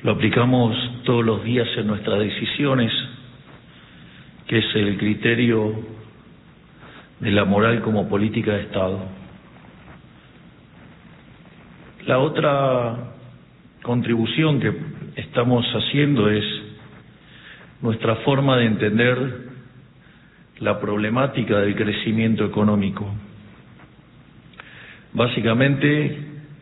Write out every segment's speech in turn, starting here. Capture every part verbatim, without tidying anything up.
lo aplicamos todos los días en nuestras decisiones, que es el criterio de la moral como política de Estado. La otra contribución que estamos haciendo es nuestra forma de entender la problemática del crecimiento económico. Básicamente,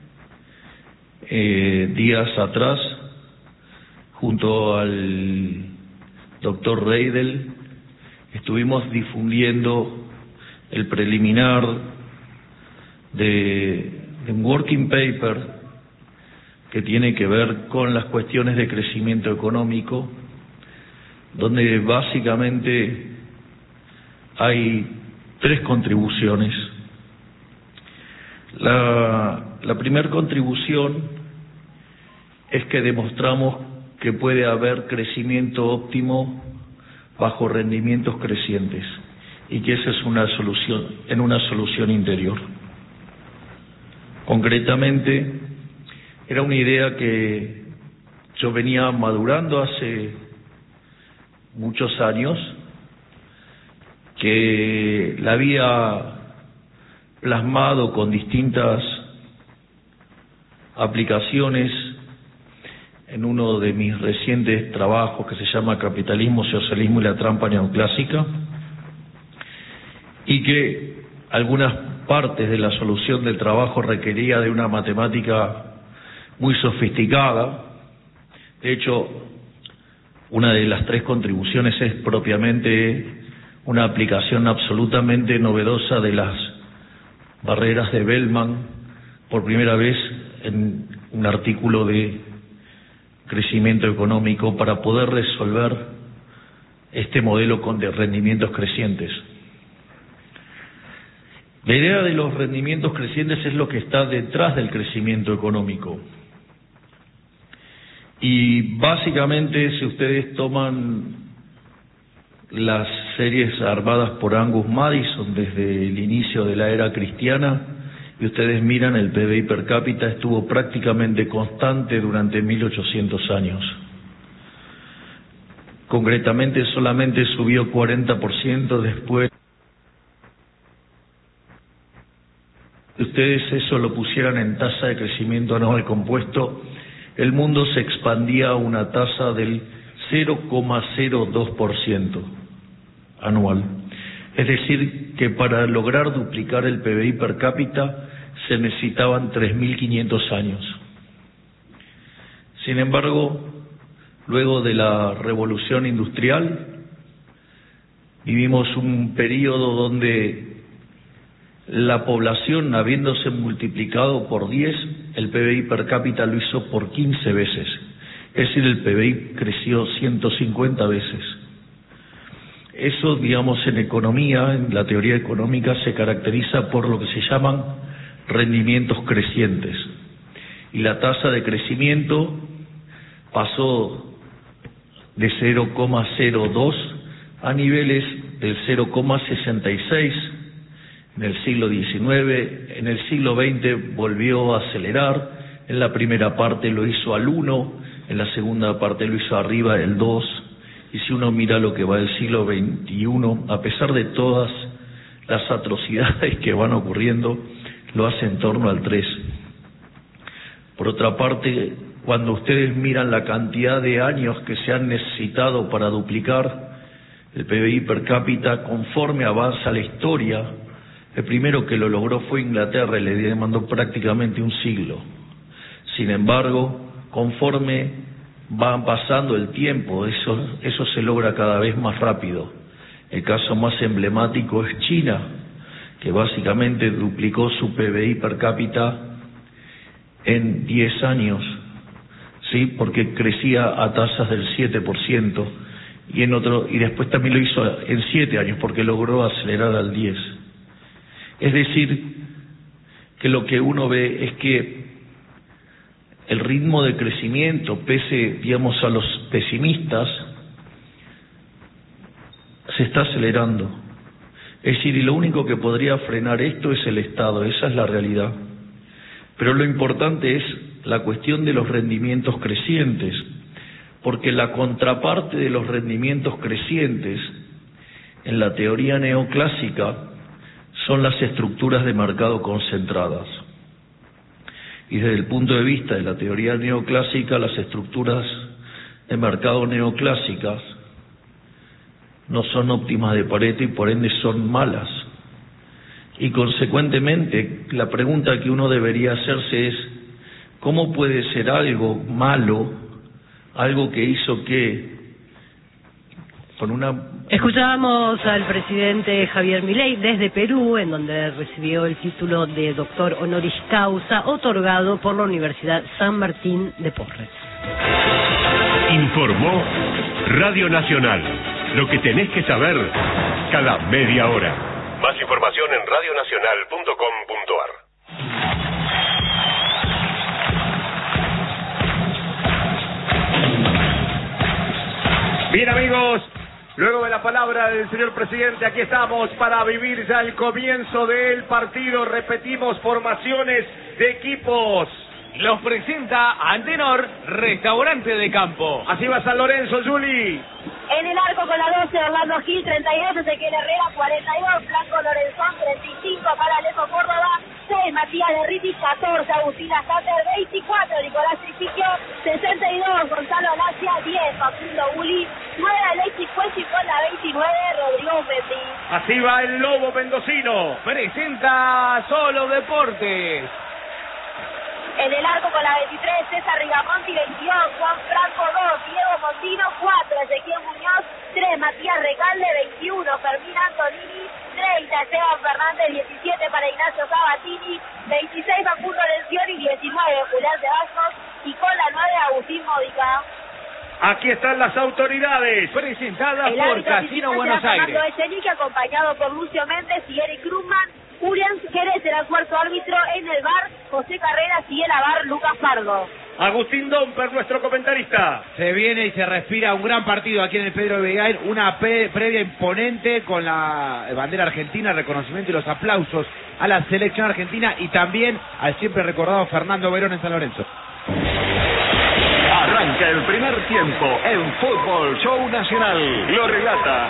eh, días atrás, junto al doctor Reidel, estuvimos difundiendo el preliminar de, de un working paper que tiene que ver con las cuestiones de crecimiento económico, donde básicamente hay tres contribuciones. La, la primera contribución es que demostramos que puede haber crecimiento óptimo bajo rendimientos crecientes y que esa es una solución, en una solución interior. Concretamente, era una idea que yo venía madurando hace muchos años, que la había plasmado con distintas aplicaciones en uno de mis recientes trabajos que se llama Capitalismo, Socialismo y la Trampa Neoclásica, y que algunas partes de la solución del trabajo requería de una matemática muy sofisticada. De hecho, una de las tres contribuciones es propiamente una aplicación absolutamente novedosa de las barreras de Bellman, por primera vez en un artículo de crecimiento económico para poder resolver este modelo con de rendimientos crecientes. La idea de los rendimientos crecientes es lo que está detrás del crecimiento económico. Y básicamente, si ustedes toman las series armadas por Angus Madison desde el inicio de la era cristiana, y ustedes miran, el P B I per cápita estuvo prácticamente constante durante mil ochocientos años. Concretamente, solamente subió cuarenta por ciento después. Si ustedes eso lo pusieran en tasa de crecimiento anual compuesto, el mundo se expandía a una tasa del cero coma cero dos por ciento anual. Es decir, que para lograr duplicar el P B I per cápita se necesitaban tres mil quinientos años. Sin embargo, luego de la revolución industrial, vivimos un periodo donde la población, habiéndose multiplicado por diez, el P B I per cápita lo hizo por quince veces. Es decir, el P B I creció ciento cincuenta veces. Eso, digamos, en economía, en la teoría económica, se caracteriza por lo que se llaman rendimientos crecientes. Y la tasa de crecimiento pasó de cero coma cero dos a niveles del cero coma sesenta y seis en el siglo diecinueve. En el siglo veinte volvió a acelerar. En la primera parte lo hizo al uno, en la segunda parte lo hizo arriba del dos. Y si uno mira lo que va del siglo veintiuno, a pesar de todas las atrocidades que van ocurriendo, lo hace en torno al tres. Por otra parte, cuando ustedes miran la cantidad de años que se han necesitado para duplicar el P B I per cápita, conforme avanza la historia, el primero que lo logró fue Inglaterra, y le demandó prácticamente un siglo. Sin embargo, conforme va pasando el tiempo, eso, eso se logra cada vez más rápido. El caso más emblemático es China, que básicamente duplicó su P B I per cápita en diez años, ¿sí? Porque crecía a tasas del siete por ciento, y en otro y después también lo hizo en siete años, porque logró acelerar al diez. Es decir, que lo que uno ve es que el ritmo de crecimiento, pese, digamos, a los pesimistas, se está acelerando. Es decir, y lo único que podría frenar esto es el Estado, esa es la realidad. Pero lo importante es la cuestión de los rendimientos crecientes. porque la contraparte de los rendimientos crecientes en la teoría neoclásica son las estructuras de mercado concentradas. Y desde el punto de vista de la teoría neoclásica, las estructuras de mercado neoclásicas no son óptimas de Pareto y por ende son malas. Y consecuentemente, la pregunta que uno debería hacerse es, ¿cómo puede ser algo malo, algo que hizo que con una... Escuchábamos al presidente Javier Milei desde Perú, en donde recibió el título de doctor honoris causa otorgado por la Universidad San Martín de Porres. Informó Radio Nacional. Lo que tenés que saber cada media hora. Más información en radio nacional punto com punto ar. Bien, amigos, luego de la palabra del señor presidente, aquí estamos para vivir ya el comienzo del partido. Repetimos, formaciones de equipos. Los presenta Antenor, restaurante de campo. Así va San Lorenzo, Juli. En el arco con la doce, Orlando Gil, treinta y dos, Ezequiel Herrera, cuarenta y dos, Franco Lorenzón, treinta y cinco, para Alejo Córdoba, seis, Matías Derriti, catorce, Agustina Sáter, veinticuatro, Nicolás Tripiquio, sesenta y dos, Gonzalo Alacia, diez, Facundo Uli, nueve, Alexis Cuello y con la veintinueve, Rodrigo Mendy. Así va el Lobo mendocino. Presenta Solo Deportes. En el arco con la veintitrés, César Rigamonti, veintidós, Juan Franco, dos, Diego Montino, cuatro, Ezequiel Muñoz, tres, Matías Recalde, veintiuno, Fermín Antonini, treinta, Esteban Fernández, diecisiete para Ignacio Sabatini, veintiséis, Facundo Lencioni, diecinueve, Julián Ceballos y con la nueve, Agustín Módica. Aquí están las autoridades. Presentada El por Casino Buenos Aires. Fernando Echenique, acompañado por Lucio Méndez y Eric Krumman. Julián Jerez será el cuarto árbitro. En el V A R, José Carreras, y el A V A R, Lucas Pardo. Agustín Domper, nuestro comentarista. Se viene y se respira un gran partido aquí en el Pedro Begain, una pre previa imponente con la bandera argentina, el reconocimiento y los aplausos a la selección argentina y también al siempre recordado Fernando Verón en San Lorenzo. Arranca el primer tiempo en Fútbol Show Nacional. Lo relata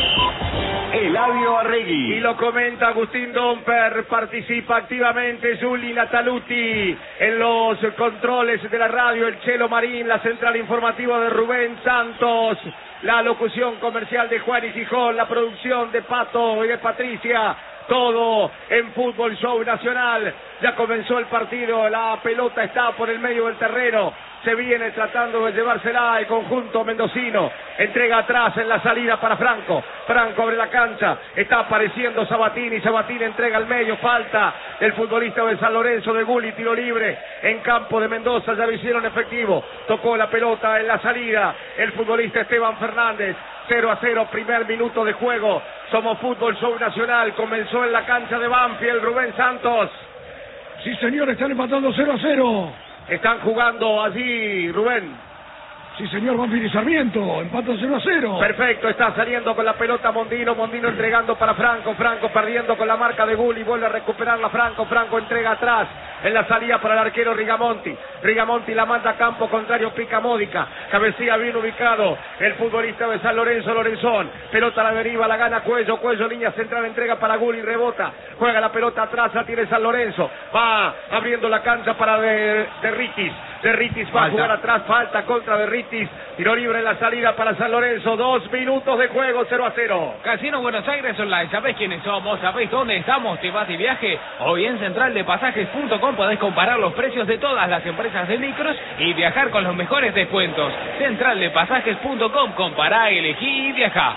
Eladio Arregui. Y lo comenta Agustín Domper. Participa activamente Juli Nataluti en los controles de la radio, el Chelo Marín, la central informativa de Rubén Santos, la locución comercial de Juan y Gijón, la producción de Pato y de Patricia. Todo en Fútbol Show Nacional. Ya comenzó el partido, la pelota está por el medio del terreno. Se viene tratando de llevársela el conjunto mendocino. Entrega atrás en la salida para Franco. Franco abre la cancha. Está apareciendo Sabatini. Sabatini entrega al medio. Falta el futbolista de San Lorenzo de Gulli. Tiro libre en campo de Mendoza. Ya lo hicieron efectivo. Tocó la pelota en la salida el futbolista Esteban Fernández. cero a cero, primer minuto de juego. Somos Fútbol Show Nacional. Comenzó en la cancha de Banfield. Rubén Santos. Sí, señor, están empatando cero a cero. Están jugando allí, Rubén. Sí, señor, Banfield y Sarmiento, empatan cero a cero. Perfecto, está saliendo con la pelota Mondino, Mondino entregando para Franco, Franco perdiendo con la marca de Gulli, vuelve a recuperarla Franco, Franco entrega atrás, en la salida para el arquero Rigamonti, Rigamonti la manda a campo contrario, pica Módica, cabecilla bien ubicado, el futbolista de San Lorenzo, Lorenzón, pelota a la deriva, la gana Cuello, Cuello, línea central, entrega para Gulli, rebota, juega la pelota atrás, la tiene San Lorenzo, va abriendo la cancha para de, de Ritis, de Ritis va falta. A jugar atrás, falta contra de Ritis, tiro libre en la salida para San Lorenzo, dos minutos de juego, cero a cero. Casino Buenos Aires Online, ¿sabés quiénes somos? ¿Sabés dónde estamos? ¿Te vas de viaje? Hoy en central de pasajes punto com podés comparar los precios de todas las empresas de micros y viajar con los mejores descuentos. central de pasajes punto com, compará, elegí y viajá.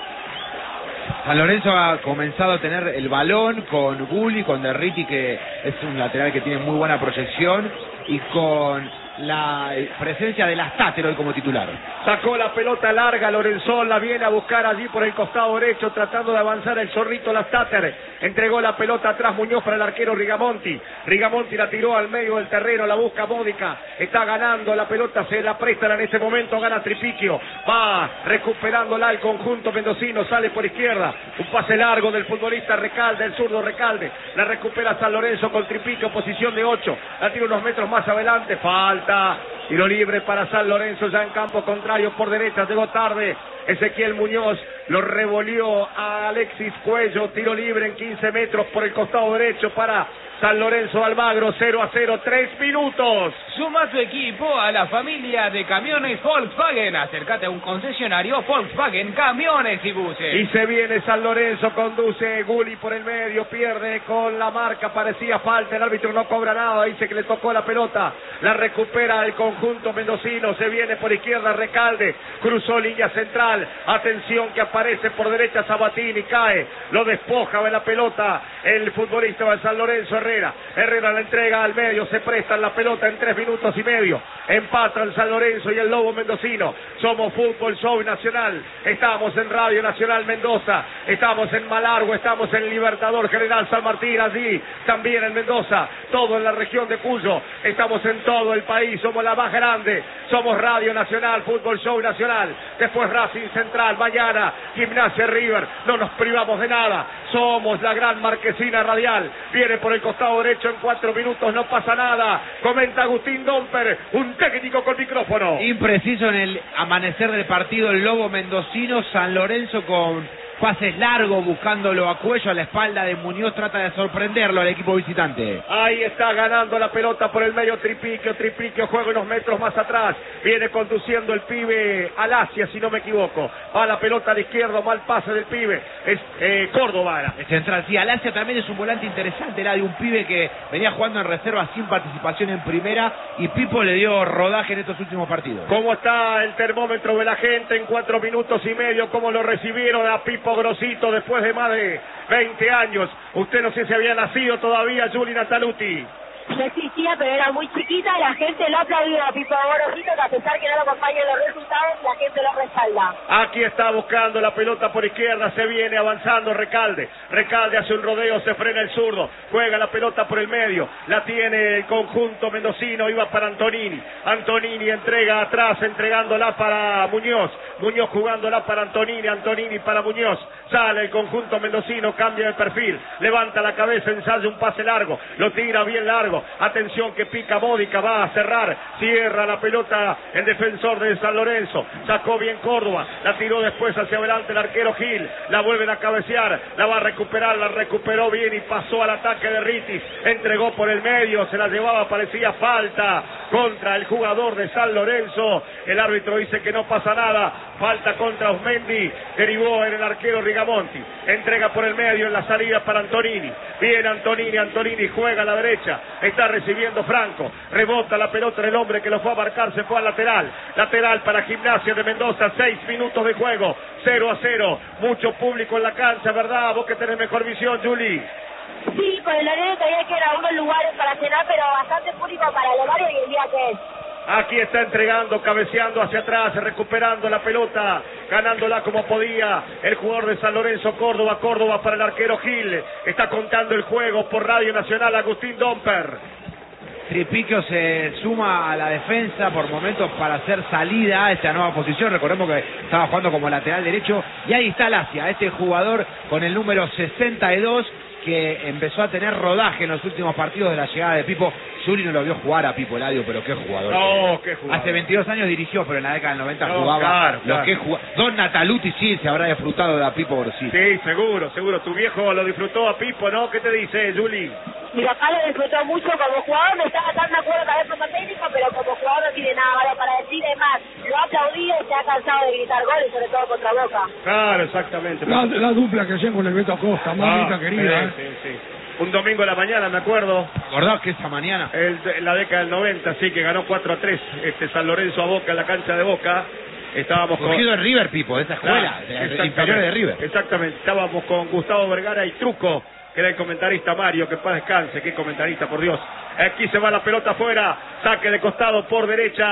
San Lorenzo ha comenzado a tener el balón con Gulli, con Derriti, que es un lateral que tiene muy buena proyección, y con la presencia de Lastater hoy como titular. Sacó la pelota larga Lorenzón, la viene a buscar allí por el costado derecho, tratando de avanzar el zorrito Lastater. Entregó la pelota atrás Muñoz para el arquero Rigamonti. Rigamonti la tiró al medio del terreno, la busca Módica. Está ganando la pelota, se la prestan en este momento, gana Tripiquio. Va recuperándola el conjunto mendocino, sale por izquierda. Un pase largo del futbolista Recalde, el zurdo Recalde. La recupera San Lorenzo con Tripiquio, posición de ocho. La tira unos metros más adelante, falta falta. Tiro libre para San Lorenzo, ya en campo contrario por derecha, llegó tarde Ezequiel Muñoz, lo revolvió a Alexis Cuello, tiro libre en quince metros por el costado derecho para San Lorenzo Almagro, cero a cero, tres minutos. Suma tu equipo a la familia de camiones Volkswagen. Acércate a un concesionario Volkswagen, camiones y buses. Y se viene San Lorenzo, conduce Gulli por el medio, pierde con la marca, parecía falta, el árbitro no cobra nada, dice que le tocó la pelota, la recupera el conjunto mendocino, se viene por izquierda Recalde, cruzó línea central, atención que aparece por derecha Sabatini, cae, lo despoja de la pelota el futbolista de San Lorenzo, Herrera, Herrera la entrega al medio, se prestan la pelota en tres minutos y medio, empatan San Lorenzo y el Lobo mendocino. Somos Fútbol Show Nacional, estamos en Radio Nacional Mendoza, estamos en Malargüe, estamos en Libertador General San Martín, allí también en Mendoza, todo en la región de Cuyo, estamos en todo el país, somos la más grande, somos Radio Nacional, Fútbol Show Nacional, después Racing Central, mañana Gimnasia River, no nos privamos de nada, somos la gran marquesina radial, viene por el costado derecho en cuatro minutos, no pasa nada, comenta Agustín Domper, un técnico con micrófono. Impreciso en el amanecer del partido el Lobo mendocino, San Lorenzo con pases largos buscándolo a Cuello, a la espalda de Muñoz, trata de sorprenderlo al equipo visitante. Ahí está ganando la pelota por el medio Tripiquio, Tripiquio juega unos metros más atrás, viene conduciendo el pibe Alasia, si no me equivoco, va la pelota a la izquierda, mal pase del pibe, es eh, Córdoba. Era. El central, sí, Alasia también es un volante interesante, era de un pibe que venía jugando en reserva sin participación en primera y Pipo le dio rodaje en estos últimos partidos. ¿Cómo está el termómetro de la gente en cuatro minutos y medio? ¿Cómo lo recibieron a Pipo Grosito después de más de veinte años? Usted no sé si había nacido todavía, Juli Nataluti. No existía, pero era muy chiquita, la gente lo aplaudió a Pipo Gorosito, que a pesar que no lo acompañan los resultados, la gente lo respalda. Aquí está buscando la pelota por izquierda, se viene avanzando Recalde, Recalde hace un rodeo, se frena el zurdo, juega la pelota por el medio, la tiene el conjunto mendocino, iba para Antonini, Antonini entrega atrás, entregándola para Muñoz, Muñoz jugándola para Antonini, Antonini para Muñoz, sale el conjunto mendocino, cambia de perfil, levanta la cabeza, ensaya un pase largo, lo tira bien largo, atención que pica Módica, va a cerrar, cierra la pelota el defensor de San Lorenzo, sacó bien Córdoba, la tiró después hacia adelante el arquero Gil, la vuelven a cabecear, la va a recuperar, la recuperó bien y pasó al ataque de Ritis, entregó por el medio, se la llevaba, parecía falta contra el jugador de San Lorenzo, el árbitro dice que no pasa nada, falta contra Osmendi, derivó en el arquero Rigamonti, entrega por el medio en la salida para Antonini, viene Antonini, Antonini juega a la derecha, está recibiendo Franco, rebota la pelota del hombre que lo fue a marcar, se fue al lateral, lateral para Gimnasia de Mendoza, seis minutos de juego, cero a cero, mucho público en la cancha, ¿verdad? Vos que tenés mejor visión, Juli. Sí, con el horario todavía quedan algunos lugares para cenar, pero bastante público para el horario y el día que es. Aquí está entregando, cabeceando hacia atrás, recuperando la pelota, ganándola como podía el jugador de San Lorenzo, Córdoba, Córdoba para el arquero Gil, está contando el juego por Radio Nacional, Agustín Domper. Tripiquio se suma a la defensa por momentos para hacer salida a esta nueva posición, recordemos que estaba jugando como lateral derecho, y ahí está Lacia, este jugador con el número sesenta y dos, que empezó a tener rodaje en los últimos partidos de la llegada de Pipo. Juli no lo vio jugar a Pipo Ladio, pero qué jugador. No, qué jugador. Hace veintidós años dirigió, pero en la década del noventa no, jugaba. Claro, Lo claro. que jugaba. Don Nataluti sí se habrá disfrutado de a Pipo Grosito. Sí, seguro, seguro. Tu viejo lo disfrutó a Pipo, ¿no? ¿Qué te dice, Juli? Mi papá lo disfrutó mucho como jugador, no estaba tan de acuerdo tal vez como técnico, pero como jugador no tiene nada malo para decir, es más, lo ha aplaudido y se ha cansado de gritar goles, sobre todo contra Boca. Claro, exactamente. La, la dupla que hacían con el Beto Acosta, mamita ah, querida. Sí, sí, sí. Un domingo a la mañana, me acuerdo. ¿Acordás que esa mañana? El, en la década del noventa, sí, que ganó cuatro a tres este San Lorenzo a Boca en la cancha de Boca. Estábamos con... Cogido en River, Pipo, de esa escuela, Claro, de, inferior de River. Exactamente, estábamos con Gustavo Vergara y Truco, que era el comentarista Mario, que paz descanse, qué comentarista, por Dios. Aquí se va la pelota afuera, saque de costado por derecha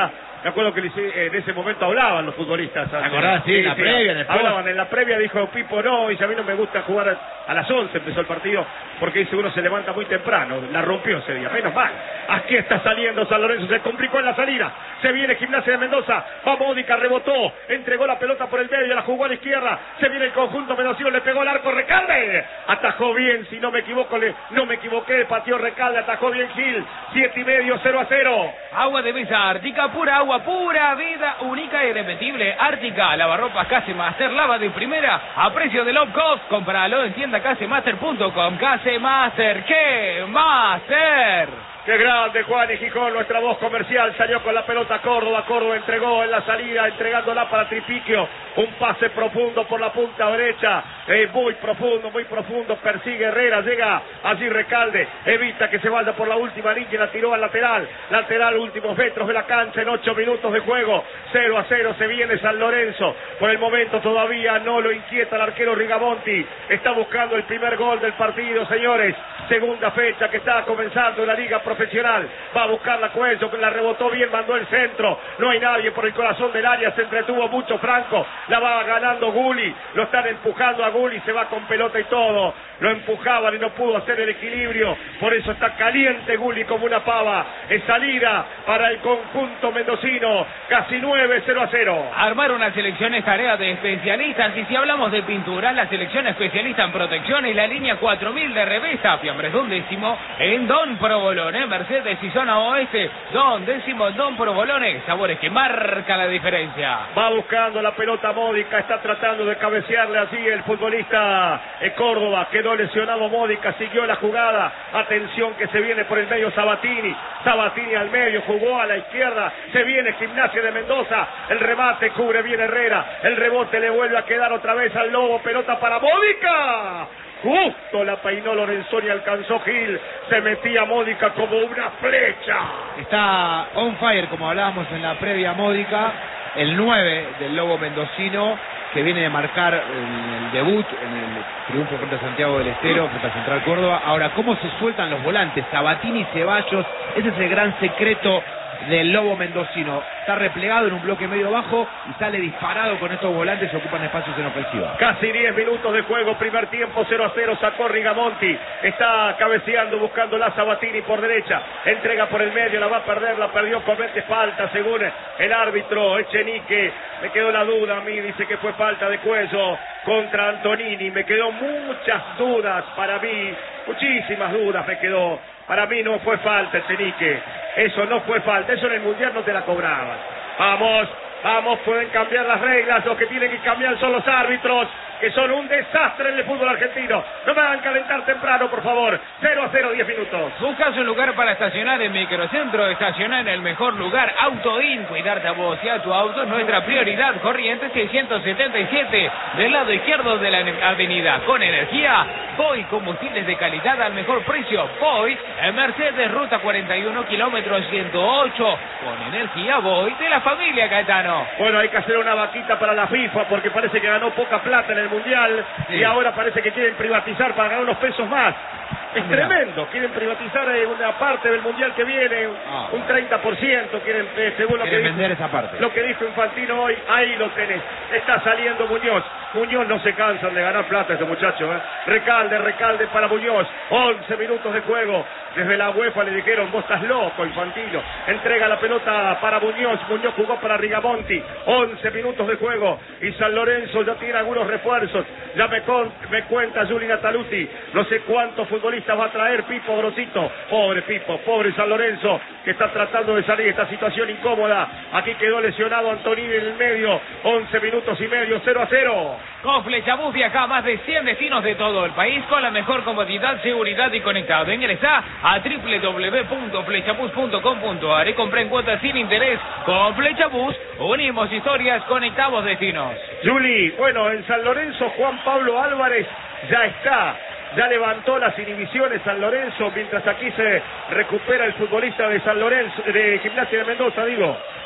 Me acuerdo que en ese momento hablaban los futbolistas. ¿Te acordás? Sí, en la previa, en el Hablaban en la previa, dijo Pipo no, y a mí no me gusta jugar a las once, empezó el partido, porque dice uno se levanta muy temprano. La rompió ese día, menos mal. Aquí está saliendo San Lorenzo, se complicó en la salida. Se viene Gimnasia de Mendoza, va Módica, rebotó, entregó la pelota por el medio, la jugó a la izquierda. Se viene el conjunto mendocino, le pegó el arco Recalde. Atajó bien, si no me equivoco, le, no me equivoqué, pateó Recalde, atajó bien Gil. Siete y medio, cero a cero. Agua de mesa Ártica, pura agua, pura vida, única e irrepetible. Ártica, lavarropas Casemaster, lava de primera, a precio de low cost. Compralo en tienda casemaster punto com. Casemaster, ¿qué? Master. Qué grande Juan y Gijón, nuestra voz comercial, salió con la pelota Córdoba, Córdoba entregó en la salida, entregándola para Tripiquio, un pase profundo por la punta derecha, eh, muy profundo, muy profundo, persigue Herrera, llega allí Recalde, evita que se vaya por la última línea, la tiró al lateral, lateral últimos metros de la cancha en ocho minutos de juego, cero a cero se viene San Lorenzo, por el momento todavía no lo inquieta el arquero Rigamonti, está buscando el primer gol del partido, señores, segunda fecha que está comenzando la Liga Profesional, va a buscar la Cuello, que la rebotó bien, mandó el centro, no hay nadie por el corazón del área, se entretuvo mucho Franco, la va ganando Gulli, lo están empujando a Gulli, se va con pelota y todo, lo empujaban y no pudo hacer el equilibrio, por eso está caliente Gulli como una pava, es salida para el conjunto mendocino, casi nueve, cero a cero. Armar una selección es tarea de especialistas, y si hablamos de pintura, la selección especialista en protección es la línea cuatro mil de Revesa, fiambres de un décimo en Don Provolone, Mercedes y zona oeste, Don décimo, Don Provolone, sabores que marca la diferencia. Va buscando la pelota Módica, está tratando de cabecearle así el futbolista eh, Córdoba, quedó lesionado Módica, siguió la jugada, atención que se viene por el medio Sabatini, Sabatini al medio, jugó a la izquierda, se viene Gimnasia de Mendoza, el remate cubre bien Herrera, el rebote le vuelve a quedar otra vez al Lobo, pelota para Módica. Justo la peinó Lorenzoni, alcanzó Gil, se metía Módica como una flecha. Está on fire, como hablábamos en la previa Módica, el nueve del Lobo mendocino, que viene de marcar el, el debut en el triunfo frente a Santiago del Estero, frente a Central Córdoba. Ahora, ¿cómo se sueltan los volantes? Sabatini y Ceballos, ese es el gran secreto del Lobo mendocino. Está replegado en un bloque medio bajo y sale disparado con estos volantes que ocupan espacios en ofensiva. Casi diez minutos de juego, primer tiempo, cero a cero, sacó Rigamonti, está cabeceando, buscando la Sabatini por derecha, entrega por el medio, la va a perder, la perdió, comete falta según el árbitro Echenique. Me quedó la duda a mí, dice que fue falta de Cuello contra Antonini, me quedó muchas dudas para mí, muchísimas dudas me quedó. Para mí no fue falta, Echenique. Eso no fue falta. Eso en el Mundial no te la cobraban. Vamos, vamos, pueden cambiar las reglas. Los que tienen que cambiar son los árbitros, que son un desastre en el fútbol argentino. No me hagan calentar temprano, por favor. cero a cero, diez minutos. Buscas un lugar para estacionar en Microcentro, estacionar en el mejor lugar, Autoin, cuidarte a vos y a tu auto es nuestra prioridad. Corrientes seiscientos setenta y siete, del lado izquierdo de la avenida. Con energía, Voy, combustibles de calidad al mejor precio. Voy, en Mercedes, ruta cuarenta y uno, kilómetros ciento ocho. Con energía Voy, de la familia Caetano. Bueno, hay que hacer una vaquita para la FIFA, porque parece que ganó poca plata en el Mundial, sí. Y ahora parece que quieren privatizar para ganar unos pesos más. Es Mira. tremendo, quieren privatizar una parte del Mundial que viene, ah. un treinta por ciento, quieren, eh, según lo quieren que vender dijo, esa parte. Lo que dijo Infantino hoy, ahí lo tenés. Está saliendo Muñoz. Muñoz no se cansan de ganar plata este muchacho, ¿eh? Recalde, Recalde para Muñoz. once minutos de juego. Desde la UEFA le dijeron, vos estás loco, Infantino. Entrega la pelota para Muñoz. Muñoz jugó para Rigamonti. once minutos de juego. Y San Lorenzo ya tiene algunos refuerzos. Ya me, con, me cuenta Juli Nataluti. No sé cuántos futbolistas va a traer Pipo Grosito. Pobre Pipo, pobre San Lorenzo, que está tratando de salir de esta situación incómoda. Aquí quedó lesionado Antonini en el medio. once minutos y medio, cero a cero. Con Flechabús viaja a más de cien destinos de todo el país con la mejor comodidad, seguridad y conectado. Ingresa a doble u doble u doble u punto flechabús punto com punto a r y compra en cuotas sin interés. Con Flechabús unimos historias, conectamos destinos. Juli, bueno, en San Lorenzo Juan Pablo Álvarez ya está. Ya levantó las inhibiciones San Lorenzo, mientras aquí se recupera el futbolista de San Lorenzo, de Gimnasia de Mendoza, digo.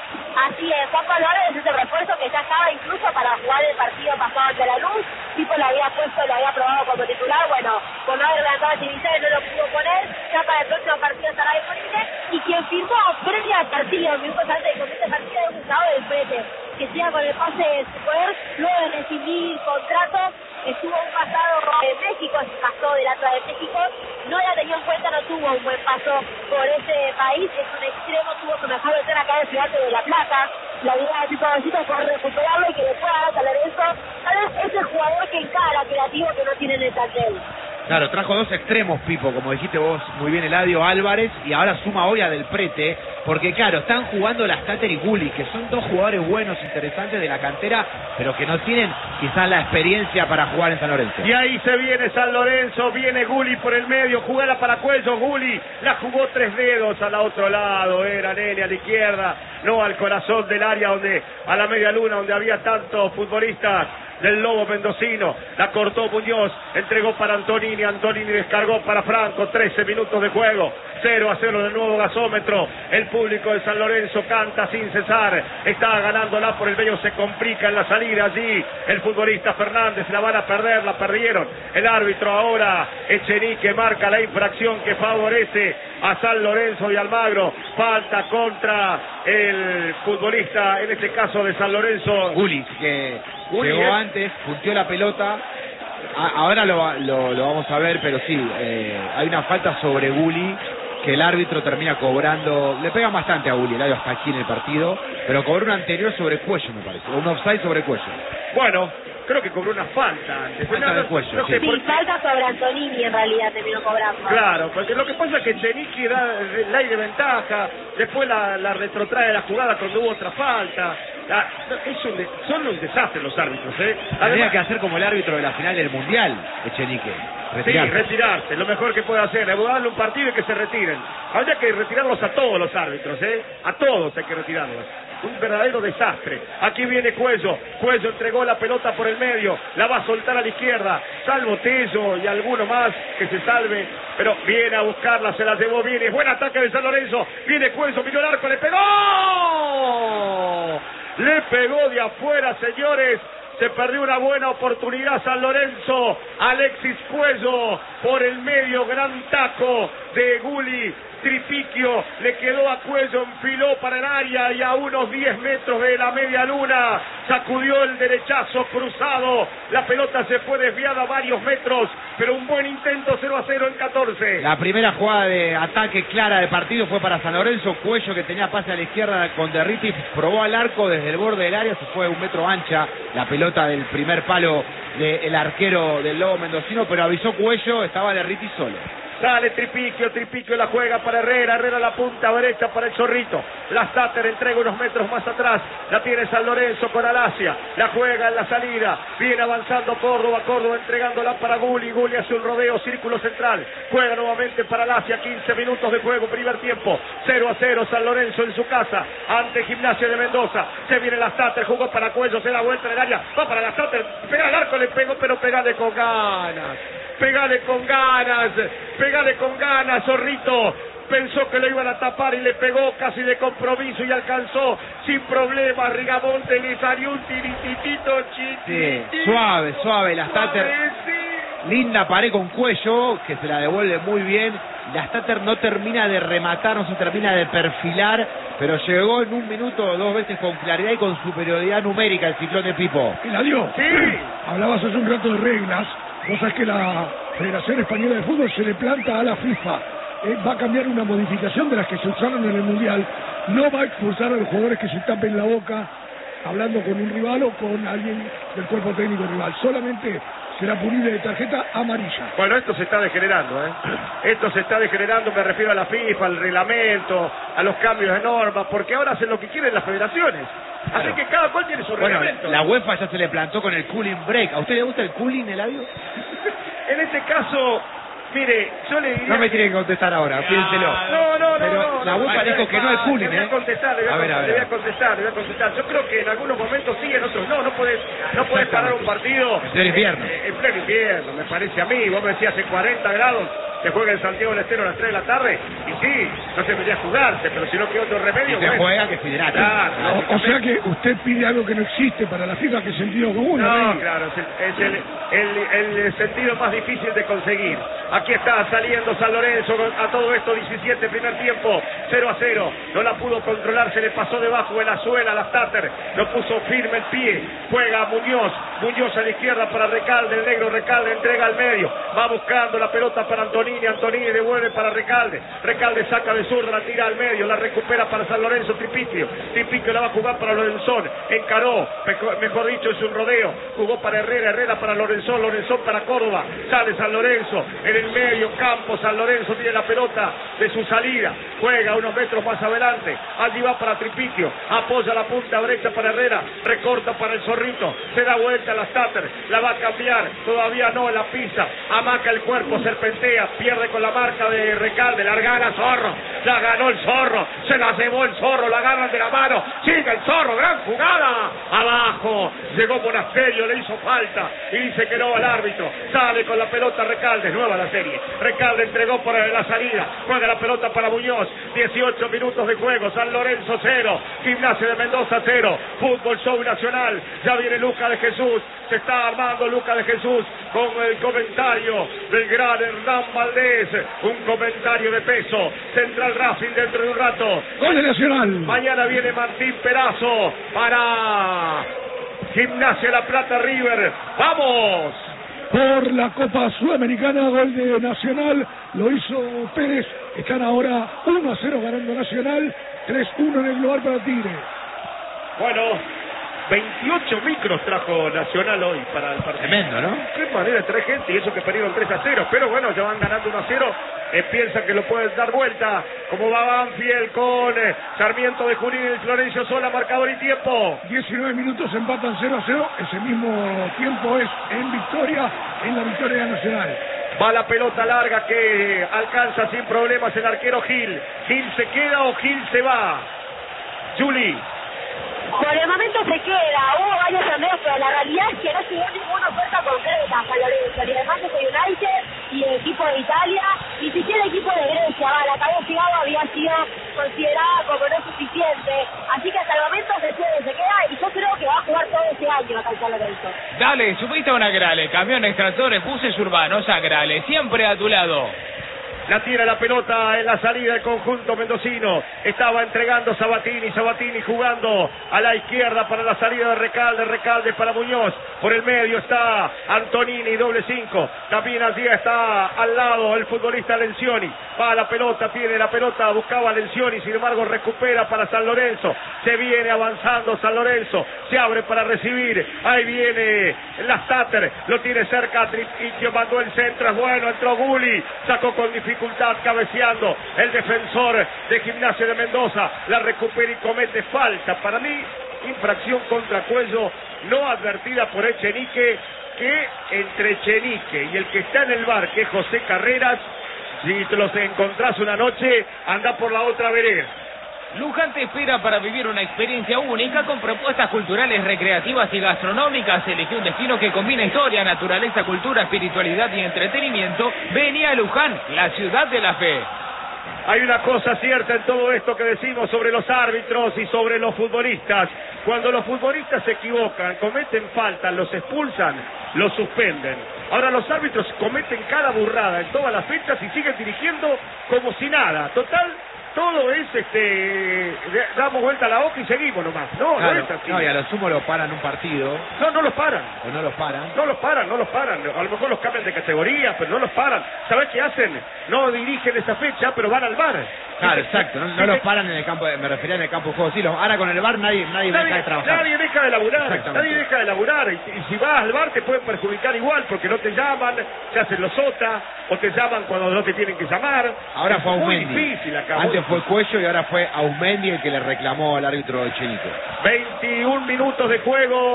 Así es, Juan Pablo Álvarez es el refuerzo que ya estaba incluso para jugar el partido pasado ante la Luz. Tipo lo había puesto, lo había probado como titular. Bueno, por no haber levantado el divisiones no lo pudo poner. Ya para el próximo partido estará disponible. Y quien firmó previo al partido, minutos antes de que comience el partido, es Gustavo del Prete, que siga con el pase de su poder luego de rescindir contrato. Estuvo un pasado en México, se pasó del Atlas de México, no la tenía en cuenta, no tuvo un buen paso por ese país, es un extremo, tuvo su mejor versión acá en Ciudad de La Plata. La idea de Pipavecito fue recuperarlo y que le pueda dar a Lorenzo, tal vez es el jugador que encara creativo que no tiene en el plantel. Claro, trajo dos extremos, Pipo, como dijiste vos muy bien, Eladio Álvarez, y ahora suma hoy a Del Prete, porque claro, están jugando las Stater y Gulli, que son dos jugadores buenos, interesantes de la cantera, pero que no tienen quizás la experiencia para jugar en San Lorenzo. Y ahí se viene San Lorenzo, viene Gulli por el medio, jugala para Cuello, Gulli la jugó tres dedos al otro lado, era Nene a la izquierda, no al corazón del área, donde a la media luna, donde había tantos futbolistas del Lobo mendocino, la cortó Muñoz, entregó para Antonini, Antonini descargó para Franco, trece minutos de juego, cero a cero del nuevo gasómetro, el público de San Lorenzo canta sin cesar, está ganándola por el medio, se complica en la salida allí, el futbolista Fernández, la van a perder, la perdieron, el árbitro ahora, Echenique marca la infracción que favorece a San Lorenzo y Almagro, falta contra el futbolista, en este caso de San Lorenzo, Gulli, que Gulli, llegó ¿eh? antes, punteó la pelota. A- ahora lo, lo, lo vamos a ver, pero sí, eh, hay una falta sobre Gulli que el árbitro termina cobrando. Le pegan bastante a Gulli, el árbitro hasta aquí en el partido, pero cobró una anterior sobre Cuello, me parece, un offside sobre Cuello. bueno, creo que cobró una falta antes. Falta No, de Cuello, no sí. sé Sí, por qué. falta sobre Antonini en realidad terminó cobrando. Claro, porque lo que pasa es que Chenique da el aire de ventaja, después la, la retrotrae la jugada cuando hubo otra falta. La, es un de, son un desastre los árbitros, ¿eh? Tendría Además, que hacer como el árbitro de la final del Mundial, Echenique. sí, Retirarse. retirarse, lo mejor que puede hacer, es darle un partido y que se retiren. Habría que retirarlos a todos los árbitros, ¿eh? A todos hay que retirarlos. Un verdadero desastre. Aquí viene Cuello. Cuello entregó la pelota por el medio. La va a soltar a la izquierda. Salvo Tello y alguno más que se salve. Pero viene a buscarla, se la llevó bien. Es buen ataque de San Lorenzo. Viene Cuello, miró el arco, le pegó. Le pegó de afuera, señores. Se perdió una buena oportunidad San Lorenzo. Alexis Cuello por el medio, gran taco de Gulli. Tripiquio le quedó a Cuello, enfiló para el área y a unos diez metros de la media luna sacudió el derechazo cruzado. La pelota se fue desviada a varios metros, pero un buen intento, cero a cero en catorce. La primera jugada de ataque clara del partido fue para San Lorenzo. Cuello, que tenía pase a la izquierda con Derriti, probó al arco desde el borde del área, se fue un metro ancha la pelota del primer palo del arquero del Lobo mendocino, pero avisó Cuello, estaba Derriti solo. Sale Tripiquio, Tripiquio la juega para Herrera, Herrera la punta derecha para el Zorrito. La Stater entrega unos metros más atrás, la tiene San Lorenzo con Alasia, la juega en la salida, viene avanzando Córdoba, Córdoba entregándola para Gulli, Gulli hace un rodeo, círculo central, juega nuevamente para Alasia, quince minutos de juego, primer tiempo, cero a cero San Lorenzo en su casa, ante Gimnasia de Mendoza, se viene la Stater, jugó para Cuello, se da vuelta en el área, va para la Stater, pega al arco, le pegó, pero pegale con ganas. Pegale con ganas, pegale con ganas, Zorrito. Pensó que lo iban a tapar y le pegó casi de compromiso y alcanzó sin problemas. Rigamonte le salió un tirititito chiquitito. Sí, suave, suave, la Stater. Linda pared con Cuello, que se la devuelve muy bien. La Stater no termina de rematar, no se termina de perfilar, pero llegó en un minuto o dos veces con claridad y con superioridad numérica el ciclón de Pipo. Eladio, Sí. hablabas hace un rato de reglas. Vos sabés que la Federación Española de Fútbol se le planta a la FIFA. Eh, va a cambiar una modificación de las que se usaron en el Mundial. No va a expulsar a los jugadores que se tapen la boca hablando con un rival o con alguien del cuerpo técnico rival. Solamente será punible de tarjeta amarilla. Bueno, esto se está degenerando, ¿eh? Esto se está degenerando, me refiero a la FIFA, al reglamento, a los cambios de normas, porque ahora hacen lo que quieren las federaciones. Así Claro. que cada cual tiene su Bueno, reglamento. la UEFA ya se le plantó con el cooling break. ¿A usted le gusta el cooling, Eladio? En este caso, mire, yo le diría... No me tiene que contestar ahora, piénselo. No, no, no, Pero no, la no, UEFA no, dijo que no es cooling, Le voy a ¿eh? contestar, le voy a, A ver, a contestar, ver, le voy a a contestar, le voy a contestar. Yo creo que en algunos momentos sí, en otros no. No puedes, no puedes parar un partido En pleno invierno. En, en pleno invierno, me parece a mí. Vos me decías en cuarenta grados. se juega en Santiago del Estero a las tres de la tarde, y sí, no se debería jugarse, pero si no queda otro remedio, si se bueno. juega, que se hidrate. Claro, O, o sea que usted pide algo que no existe para la FIFA, que es sentido común. No, ¿eh? claro, es, el, es el, el, el sentido más difícil de conseguir. Aquí está saliendo San Lorenzo a todo esto, diecisiete, primer tiempo, cero a cero. No la pudo controlar, se le pasó debajo de la suela a la Stater, no puso firme el pie. Juega Muñoz, Muñoz a la izquierda para Recalde, el negro Recalde entrega al medio, va buscando la pelota para Antonini, Antonini devuelve para Recalde, Recalde saca de zurda, la tira al medio, la recupera para San Lorenzo, Tripiquio, Tripiquio la va a jugar para Lorenzón, encaró, mejor dicho es un rodeo, jugó para Herrera, Herrera para Lorenzón, Lorenzón para Córdoba, sale San Lorenzo, en el medio campo San Lorenzo tiene la pelota de su salida, juega unos metros más adelante, allí va para Tripiquio, apoya la punta derecha para Herrera, recorta para el Zorrito, se da vuelta a la Stater, la va a cambiar, todavía no, la pisa, amaca el cuerpo, serpentea, pierde con la marca de Recalde, la gana Zorro, la ganó el Zorro, se la llevó el Zorro, la agarran de la mano, sigue el Zorro, gran jugada, abajo, llegó Monasterio, le hizo falta, y dice que no al árbitro, sale con la pelota Recalde, nueva la serie, Recalde entregó por la salida, juega la pelota para Muñoz, dieciocho minutos de juego, San Lorenzo cero, Gimnasia de Mendoza cero, Fútbol Show Nacional, ya viene Lucas de Jesús, se está armando Lucas de Jesús con el comentario del gran Hernán Valdés, un comentario de peso, Central Racing dentro de un rato. Gol de Nacional. Mañana viene Martín Perazo para Gimnasia La Plata River. ¡Vamos! Por la Copa Sudamericana, gol de Nacional, lo hizo Pérez. Están ahora uno a cero ganando Nacional, tres uno en el global para Tigre. Bueno, veintiocho micros trajo Nacional hoy para el partido. Tremendo, ¿no? Qué manera de traer gente, y eso que perdieron tres a cero, pero bueno, ya van ganando uno a cero, eh, piensan que lo pueden dar vuelta, como va Banfield con eh, Sarmiento de Junín y Florencio Sola, marcador y tiempo. diecinueve minutos, empatan cero a cero, ese mismo tiempo es en victoria, en la victoria de Nacional. Va la pelota larga que alcanza sin problemas el arquero Gil. ¿Gil se queda o Gil se va? Juli. Por el momento se queda, hubo varios torneos, pero la realidad es que no llegó ninguna oferta concreta a San Lorenzo, ni de Manchester United, y el equipo de Italia, ni siquiera el equipo de Grecia, va, la que había llegado había sido considerada como no suficiente, así que hasta el momento se queda, se queda, y yo creo que va a jugar todo ese año acá en San Lorenzo. Dale, subiste a una Grale, camiones, tractores, buses urbanos, a Grale, siempre a tu lado. La tira la pelota en la salida del conjunto mendocino. Estaba entregando Sabatini, Sabatini jugando a la izquierda para la salida de Recalde, Recalde para Muñoz. Por el medio está Antonini, doble cinco. También allí está al lado el futbolista Lencioni. Va a la pelota, tiene la pelota, buscaba Lencioni, sin embargo recupera para San Lorenzo. Se viene avanzando San Lorenzo, se abre para recibir. Ahí viene la Stater, lo tiene cerca Tripiquio, mandó el centro, es bueno, entró Guli, sacó con dificultad. Cabeceando el defensor de Gimnasia de Mendoza, la recupera y comete falta. Para mí, infracción contra cuello no advertida por Echenique, que entre Echenique y el que está en el bar, que es José Carreras, si te los encontrás una noche, anda por la otra vereda. Luján te espera para vivir una experiencia única con propuestas culturales, recreativas y gastronómicas. Elige un destino que combina historia, naturaleza, cultura, espiritualidad y entretenimiento. Vení a Luján, la ciudad de la fe. Hay una cosa cierta en todo esto que decimos sobre los árbitros y sobre los futbolistas. Cuando los futbolistas se equivocan, cometen faltas, los expulsan, los suspenden. Ahora los árbitros cometen cada burrada en todas las fechas y siguen dirigiendo como si nada. Total, todo es, este, damos vuelta a la hoja y seguimos nomás. No, claro, no es así. No, y a lo sumo lo paran un partido. No, no los paran. O no los paran. No los paran, no los paran. A lo mejor los cambian de categoría, pero no los paran. ¿Sabés qué hacen? No dirigen esa fecha, pero van al bar. Claro, exacto. No, no los paran en el campo, de, me refería en el campo de juego. Sí, los, ahora con el bar nadie, nadie, nadie deja de trabajar. Nadie deja de laburar. Nadie deja de laburar. Y, y si vas al bar te pueden perjudicar igual, porque no te llaman, se hacen los sota, o te llaman cuando no te tienen que llamar. Ahora fue muy Aumendi. difícil acá. Antes fue Cuello y ahora fue Aumendi el que le reclamó al árbitro Echenique. veintiún minutos de juego.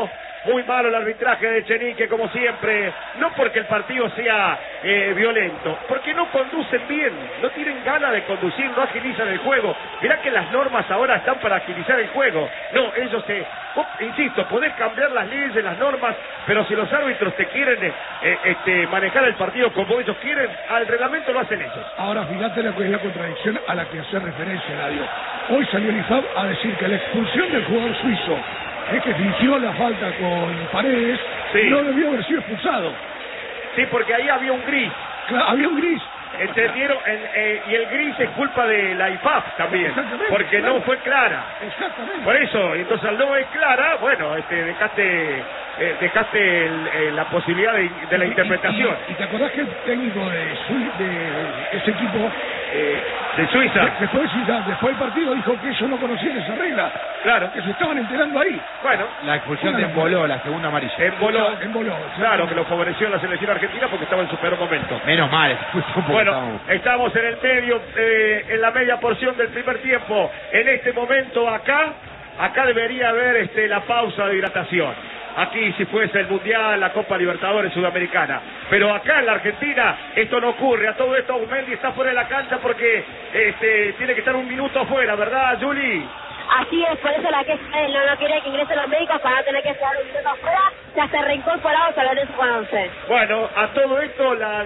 Muy malo el arbitraje de Echenique, como siempre. No porque el partido sea eh, violento, porque no conducen bien, no tienen ganas de conducir, no agilizan el juego. Mirá que las normas ahora están para agilizar el juego. No, ellos se... Oh, insisto, podés cambiar las leyes, las normas, pero si los árbitros te quieren eh, este, manejar el partido como ellos quieren, al reglamento lo hacen ellos. Ahora fíjate la, la contradicción a la que hace referencia, Eladio. Hoy salió el I F A B a decir que la expulsión del jugador suizo, es que fingió la falta con Paredes, sí, no debió haber sido expulsado. Sí, porque ahí había un gris. Claro, había un gris. ¿Entendieron? En, eh, y el gris es culpa de la I F A B también, porque claro, no fue clara. Exactamente. Por eso, entonces al no es clara, bueno, este, dejaste, eh, dejaste el, eh, la posibilidad de, de la interpretación. Y, y, y te acordás que el técnico de, Sui, de ese equipo eh, de Suiza, de, después, después del partido dijo que ellos no conocían esa regla, claro, que se estaban enterando ahí. Bueno, la expulsión de Emboló, la segunda amarilla. Emboló, Emboló, claro, que lo favoreció en la selección argentina porque estaba en su peor momento. Menos mal. Bueno, estamos... estamos en el medio, eh, en la media porción del primer tiempo. En este momento acá, acá debería haber este, la pausa de hidratación. Aquí si fuese el Mundial, la Copa Libertadores Sudamericana. Pero acá en la Argentina esto no ocurre. A todo esto Mendy está fuera de la cancha porque este, tiene que estar un minuto afuera, ¿verdad, Juli? Así es, por eso la que él no, no quería que ingresen los médicos para no tener que quedar un minuto afuera. Ya se reincorporado a Lorenzo con once. Bueno, a todo esto la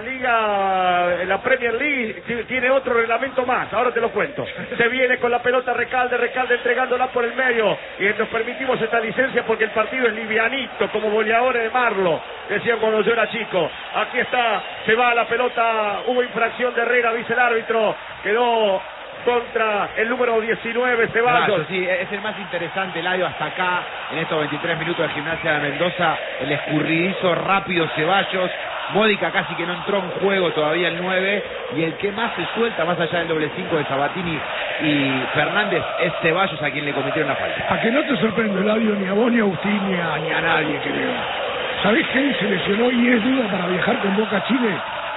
Liga, la Premier League tiene otro reglamento más, ahora te lo cuento. Se viene con la pelota Recalde, Recalde entregándola por el medio y nos permitimos esta licencia porque el partido es livianito, como goleadores de Marlo, decían cuando yo era chico. Aquí está, se va la pelota, hubo infracción de Herrera, dice el árbitro, quedó contra el número diecinueve, Ceballos. Claro, sí, es el más interesante, Eladio, hasta acá, en estos veintitrés minutos de Gimnasia de Mendoza, el escurridizo rápido Ceballos, Módica casi que no entró en juego todavía el nueve, y el que más se suelta, más allá del doble cinco de Sabatini y Fernández, es Ceballos a quien le cometieron la falta. A que no te sorprende, Eladio, ni a vos, ni a Agustín, ni a, ni a nadie, creo. ¿Sabés quién se lesionó y es duda para viajar con Boca a Chile?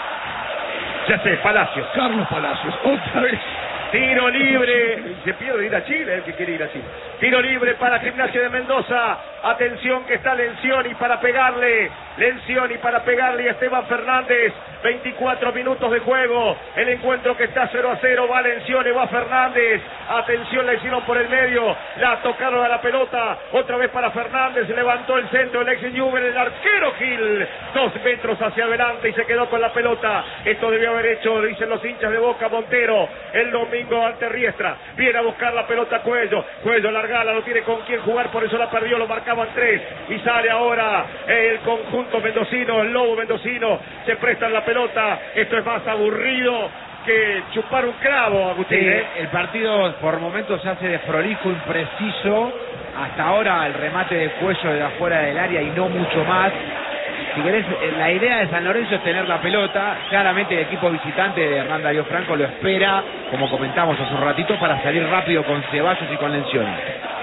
Ya sé, Palacios. Carlos Palacios, otra vez. Tiro libre, se pierde ir a Chile, el que quiere ir a Chile. Tiro libre para Gimnasia de Mendoza. Atención que está Lencioni para pegarle. Lencioni para pegarle a Esteban Fernández. veinticuatro minutos de juego. El encuentro que está cero a cero. Va Lencioni, va Fernández. Atención, la hicieron por el medio. La tocaron a la pelota. Otra vez para Fernández. Levantó el centro el ex Newell. El arquero Gil. Dos metros hacia adelante y se quedó con la pelota. Esto debió haber hecho, dicen los hinchas de Boca, Montero el domingo ante Riestra. Viene a buscar la pelota Cuello. Cuello largala, no tiene con quién jugar, por eso la perdió, lo marcaban tres. Y sale ahora el conjunto mendocino, el lobo mendocino. Se prestan la pelota. Esto es más aburrido que chupar un clavo, Agustín. Sí, ¿eh? el partido por momentos se hace desprolijo, impreciso. Hasta ahora el remate de Cuello de afuera del área y no mucho más. Si querés, la idea de San Lorenzo es tener la pelota. Claramente el equipo visitante de Hernán Darío Franco lo espera, como comentamos hace un ratito, para salir rápido con Ceballos y con Lencioni.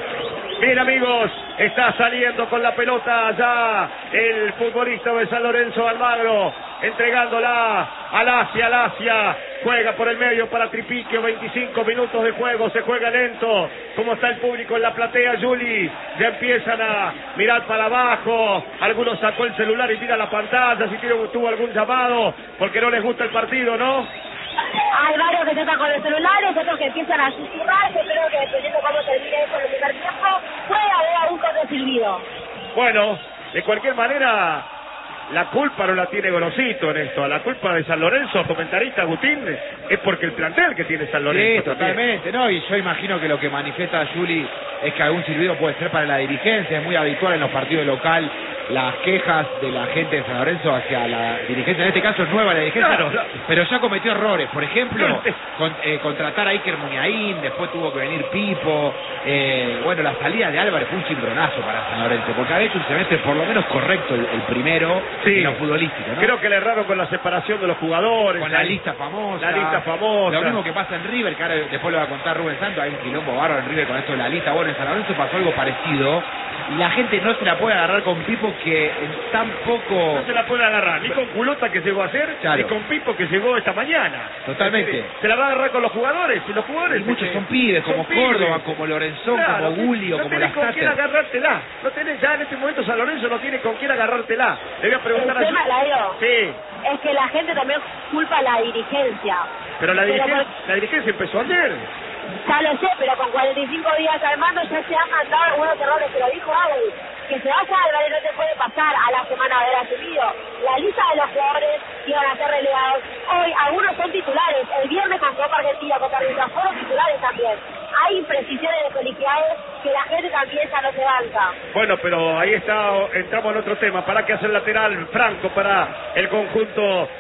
Bien, amigos, está saliendo con la pelota ya el futbolista de San Lorenzo, Almagro, entregándola al Asia, al Asia, juega por el medio para Tripiquio, veinticinco minutos de juego, se juega lento. ¿Cómo está el público en la platea, Juli? Ya empiezan a mirar para abajo, algunos sacó el celular y mira la pantalla, si tuvo algún llamado, porque no les gusta el partido, ¿no? Hay varios que se están con los celulares, otros que empiezan a susurrar. Yo creo que dependiendo cómo termine eso en el primer tiempo, puede haber algún corte silbido. Bueno, de cualquier manera, la culpa no la tiene Gorosito en esto. La culpa de San Lorenzo, comentarista Agustín, es porque el plantel que tiene San Lorenzo. Sí, totalmente, ¿no? Y yo imagino que lo que manifiesta Juli es que algún silbido puede ser para la dirigencia. Es muy habitual en los partidos local las quejas de la gente de San Lorenzo hacia la dirigencia. En este caso es nueva la dirigencia, claro, claro. Pero ya cometió errores. Por ejemplo, con, eh, contratar a Iker Muñain, después tuvo que venir Pipo. Eh, bueno, la salida de Álvarez fue un cimbronazo para San Lorenzo, porque ha hecho un semestre por lo menos correcto el, el primero, sí, en lo futbolístico, ¿no? Creo que le erraron con la separación de los jugadores. Con la lista famosa. La lista famosa. Lo mismo que pasa en River, que ahora después lo va a contar Rubén Santos. Hay un quilombo bárbaro en River con esto de la lista. Bueno, en San Lorenzo pasó algo parecido. y la gente no se la puede agarrar con Pipo, que en tan poco... No se la puede agarrar, ni con Culota que llegó a hacer, Claro. ni con Pipo que llegó esta mañana. Totalmente. Se la va a agarrar con los jugadores, y los jugadores... Y muchos este, son pibes, como son pibes. Córdoba, como Lorenzón, Claro, como Gulli o no como tenés con quién Lastater. agarrártela. No tenés, ya en este momento San Lorenzo no tiene con quién agarrártela. Le voy a preguntar El a... tema, Laio, Sí, es que la gente también culpa a la dirigencia. pero la Pero dirigencia, por- la dirigencia empezó ayer. Ya lo sé, pero con cuarenta y cinco días al mando ya se han mandado algunos errores, que lo dijo Álvarez. Que se vaya Álvarez no te puede pasar a la semana de haber asumido. La lista de los jugadores que iban a ser relegados, hoy algunos son titulares. El viernes con Copa Argentina, Copa Argentina, fueron titulares también. Hay imprecisiones de colegiados que la gente también ya no se banca. Bueno, pero ahí está, entramos en otro tema. ¿Para qué hace el lateral Franco para el conjunto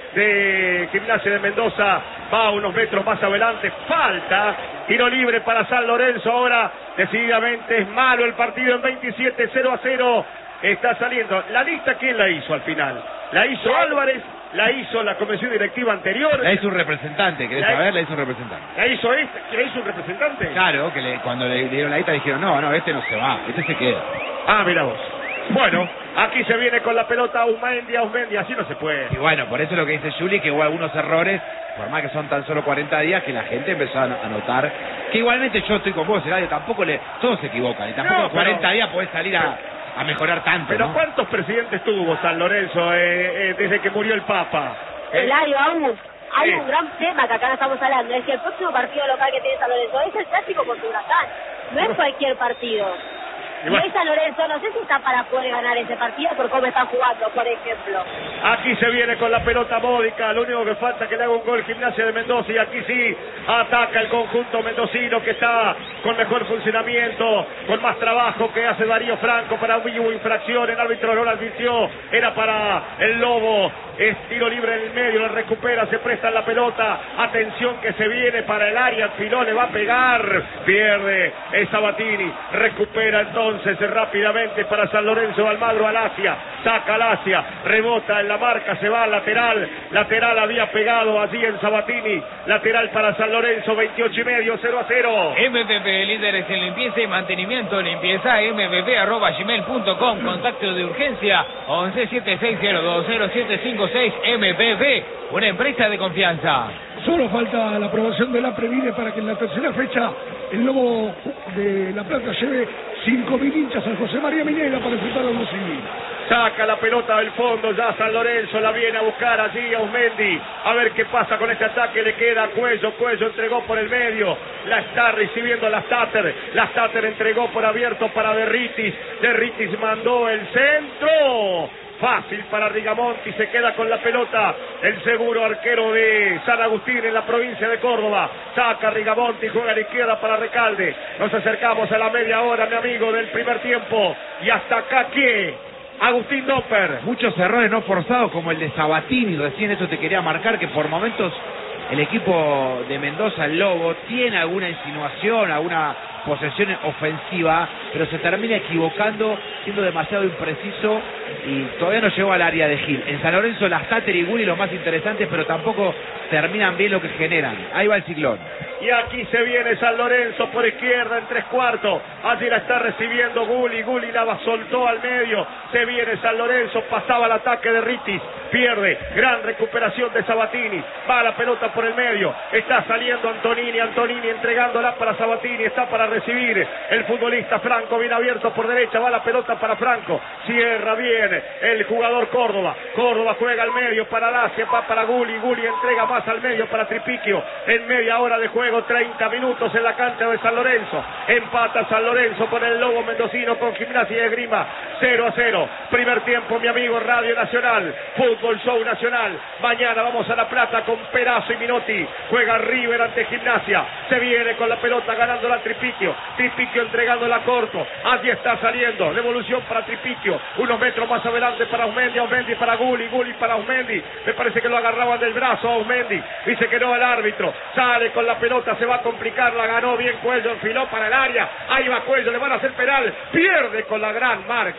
de Gimnasia de Mendoza? Va unos metros más adelante, falta, tiro libre para San Lorenzo. Ahora decididamente es malo el partido en veintisiete, cero a cero. Está saliendo. La lista, ¿quién la hizo al final? ¿La hizo Álvarez? ¿La hizo la comisión directiva anterior? La hizo un representante, ¿querés La- saber? La hizo un representante. ¿La hizo este? ¿La hizo un representante? Claro, que le- cuando le dieron la lista dijeron, no, no, este no se va, este se queda. Ah, mira vos. Bueno, aquí se viene con la pelota Ausmendi, Ausmendi, así no se puede. Y bueno, por eso es lo que dice Juli, que hubo algunos errores, por más que son tan solo cuarenta días, que la gente empezó a a notar, que igualmente yo estoy con vos, Eladio, tampoco le, todos se equivocan, y tampoco No, en cuarenta pero- días podés salir a, a mejorar tanto, Pero ¿no? ¿cuántos presidentes tuvo San Lorenzo eh, eh, desde que murió el Papa? Eh, Eladio, aún hay Sí. un gran tema que acá no estamos hablando, es que el próximo partido local que tiene San Lorenzo es el clásico contra Huracán, no es cualquier partido. Y Y bueno. hoy San Lorenzo no sé si está para poder ganar ese partido por cómo están jugando, por ejemplo. Aquí se viene con la pelota módica, lo único que falta es que le haga un gol Gimnasia de Mendoza, y aquí sí ataca el conjunto mendocino que está con mejor funcionamiento, con más trabajo, que hace Darío Franco. Para un hubo infracción, el árbitro no la advirtió, era para el Lobo. Es tiro libre en el medio, le recupera, se presta la pelota, atención que se viene para el área, el pilón le va a pegar, pierde es Sabatini, recupera entonces rápidamente para San Lorenzo. Almagro Alasia, saca Alasia, rebota en la marca, se va al lateral, lateral había pegado allí en Sabatini, lateral para San Lorenzo, veintiocho y medio, cero a cero. M P P, líderes en limpieza y mantenimiento, limpieza m p p arroba gmail punto com, contacto de urgencia once siete seis cero dos cero siete cinco seis. M P P, una empresa de confianza. Solo falta la aprobación de la Previde para que en la tercera fecha el Lobo de La Plata lleve cinco mil hinchas al José María Minera para enfrentar a los civiles. Saca la pelota del fondo, ya San Lorenzo la viene a buscar allí a Ausmendi. A ver qué pasa con este ataque, le queda a Cuello, Cuello entregó por el medio, la está recibiendo Lastater, Lastater entregó por abierto para Derritis, Derritis mandó el centro. Fácil para Rigamonti, se queda con la pelota el seguro arquero de San Agustín en la provincia de Córdoba. Saca Rigamonti, juega a la izquierda para Recalde. Nos acercamos a la media hora, mi amigo, del primer tiempo. Y hasta acá, ¿qué? Agustín Doper. Muchos errores no forzados, como el de Sabatini, recién eso te quería marcar, que por momentos el equipo de Mendoza, el Lobo, tiene alguna insinuación, alguna posesión ofensiva, pero se termina equivocando, siendo demasiado impreciso y todavía no llegó al área de Gil. En San Lorenzo, Lastater y Gulli los más interesantes, pero tampoco terminan bien lo que generan. Ahí va el ciclón. Y aquí se viene San Lorenzo por izquierda en tres cuartos. Allí la está recibiendo Gulli. Gulli la soltó al medio. Se viene San Lorenzo. Pasaba el ataque de Ritis. Pierde. Gran recuperación de Sabatini. Va la pelota por el medio. Está saliendo Antonini. Antonini entregándola para Sabatini. Está para recibir el futbolista Franco. Bien abierto por derecha. Va la pelota para Franco. Cierra bien el jugador Córdoba. Córdoba juega al medio para Lacia. Va para Gulli. Gulli entrega más al medio para Tripiquio. En media hora de juego. treinta minutos en la cancha de San Lorenzo. Empata San Lorenzo con el Lobo mendocino, con Gimnasia y Esgrima. cero a cero. Primer tiempo, mi amigo, Radio Nacional. Fútbol Show Nacional. Mañana vamos a La Plata con Perazo y Minotti. Juega River ante Gimnasia. Se viene con la pelota ganando la Tripiquio. Tripiquio entregándola corto. Allí está saliendo. Devolución para Tripiquio. Unos metros más adelante para Ausmendi. Ausmendi para Gulli. Gulli para Ausmendi. Me parece que lo agarraban del brazo a Ausmendi. Dice que no el árbitro. Sale con la pelota. Se va a complicar, la ganó bien Cuello, enfiló para el área, ahí va Cuello, le van a hacer penal, pierde con la gran marca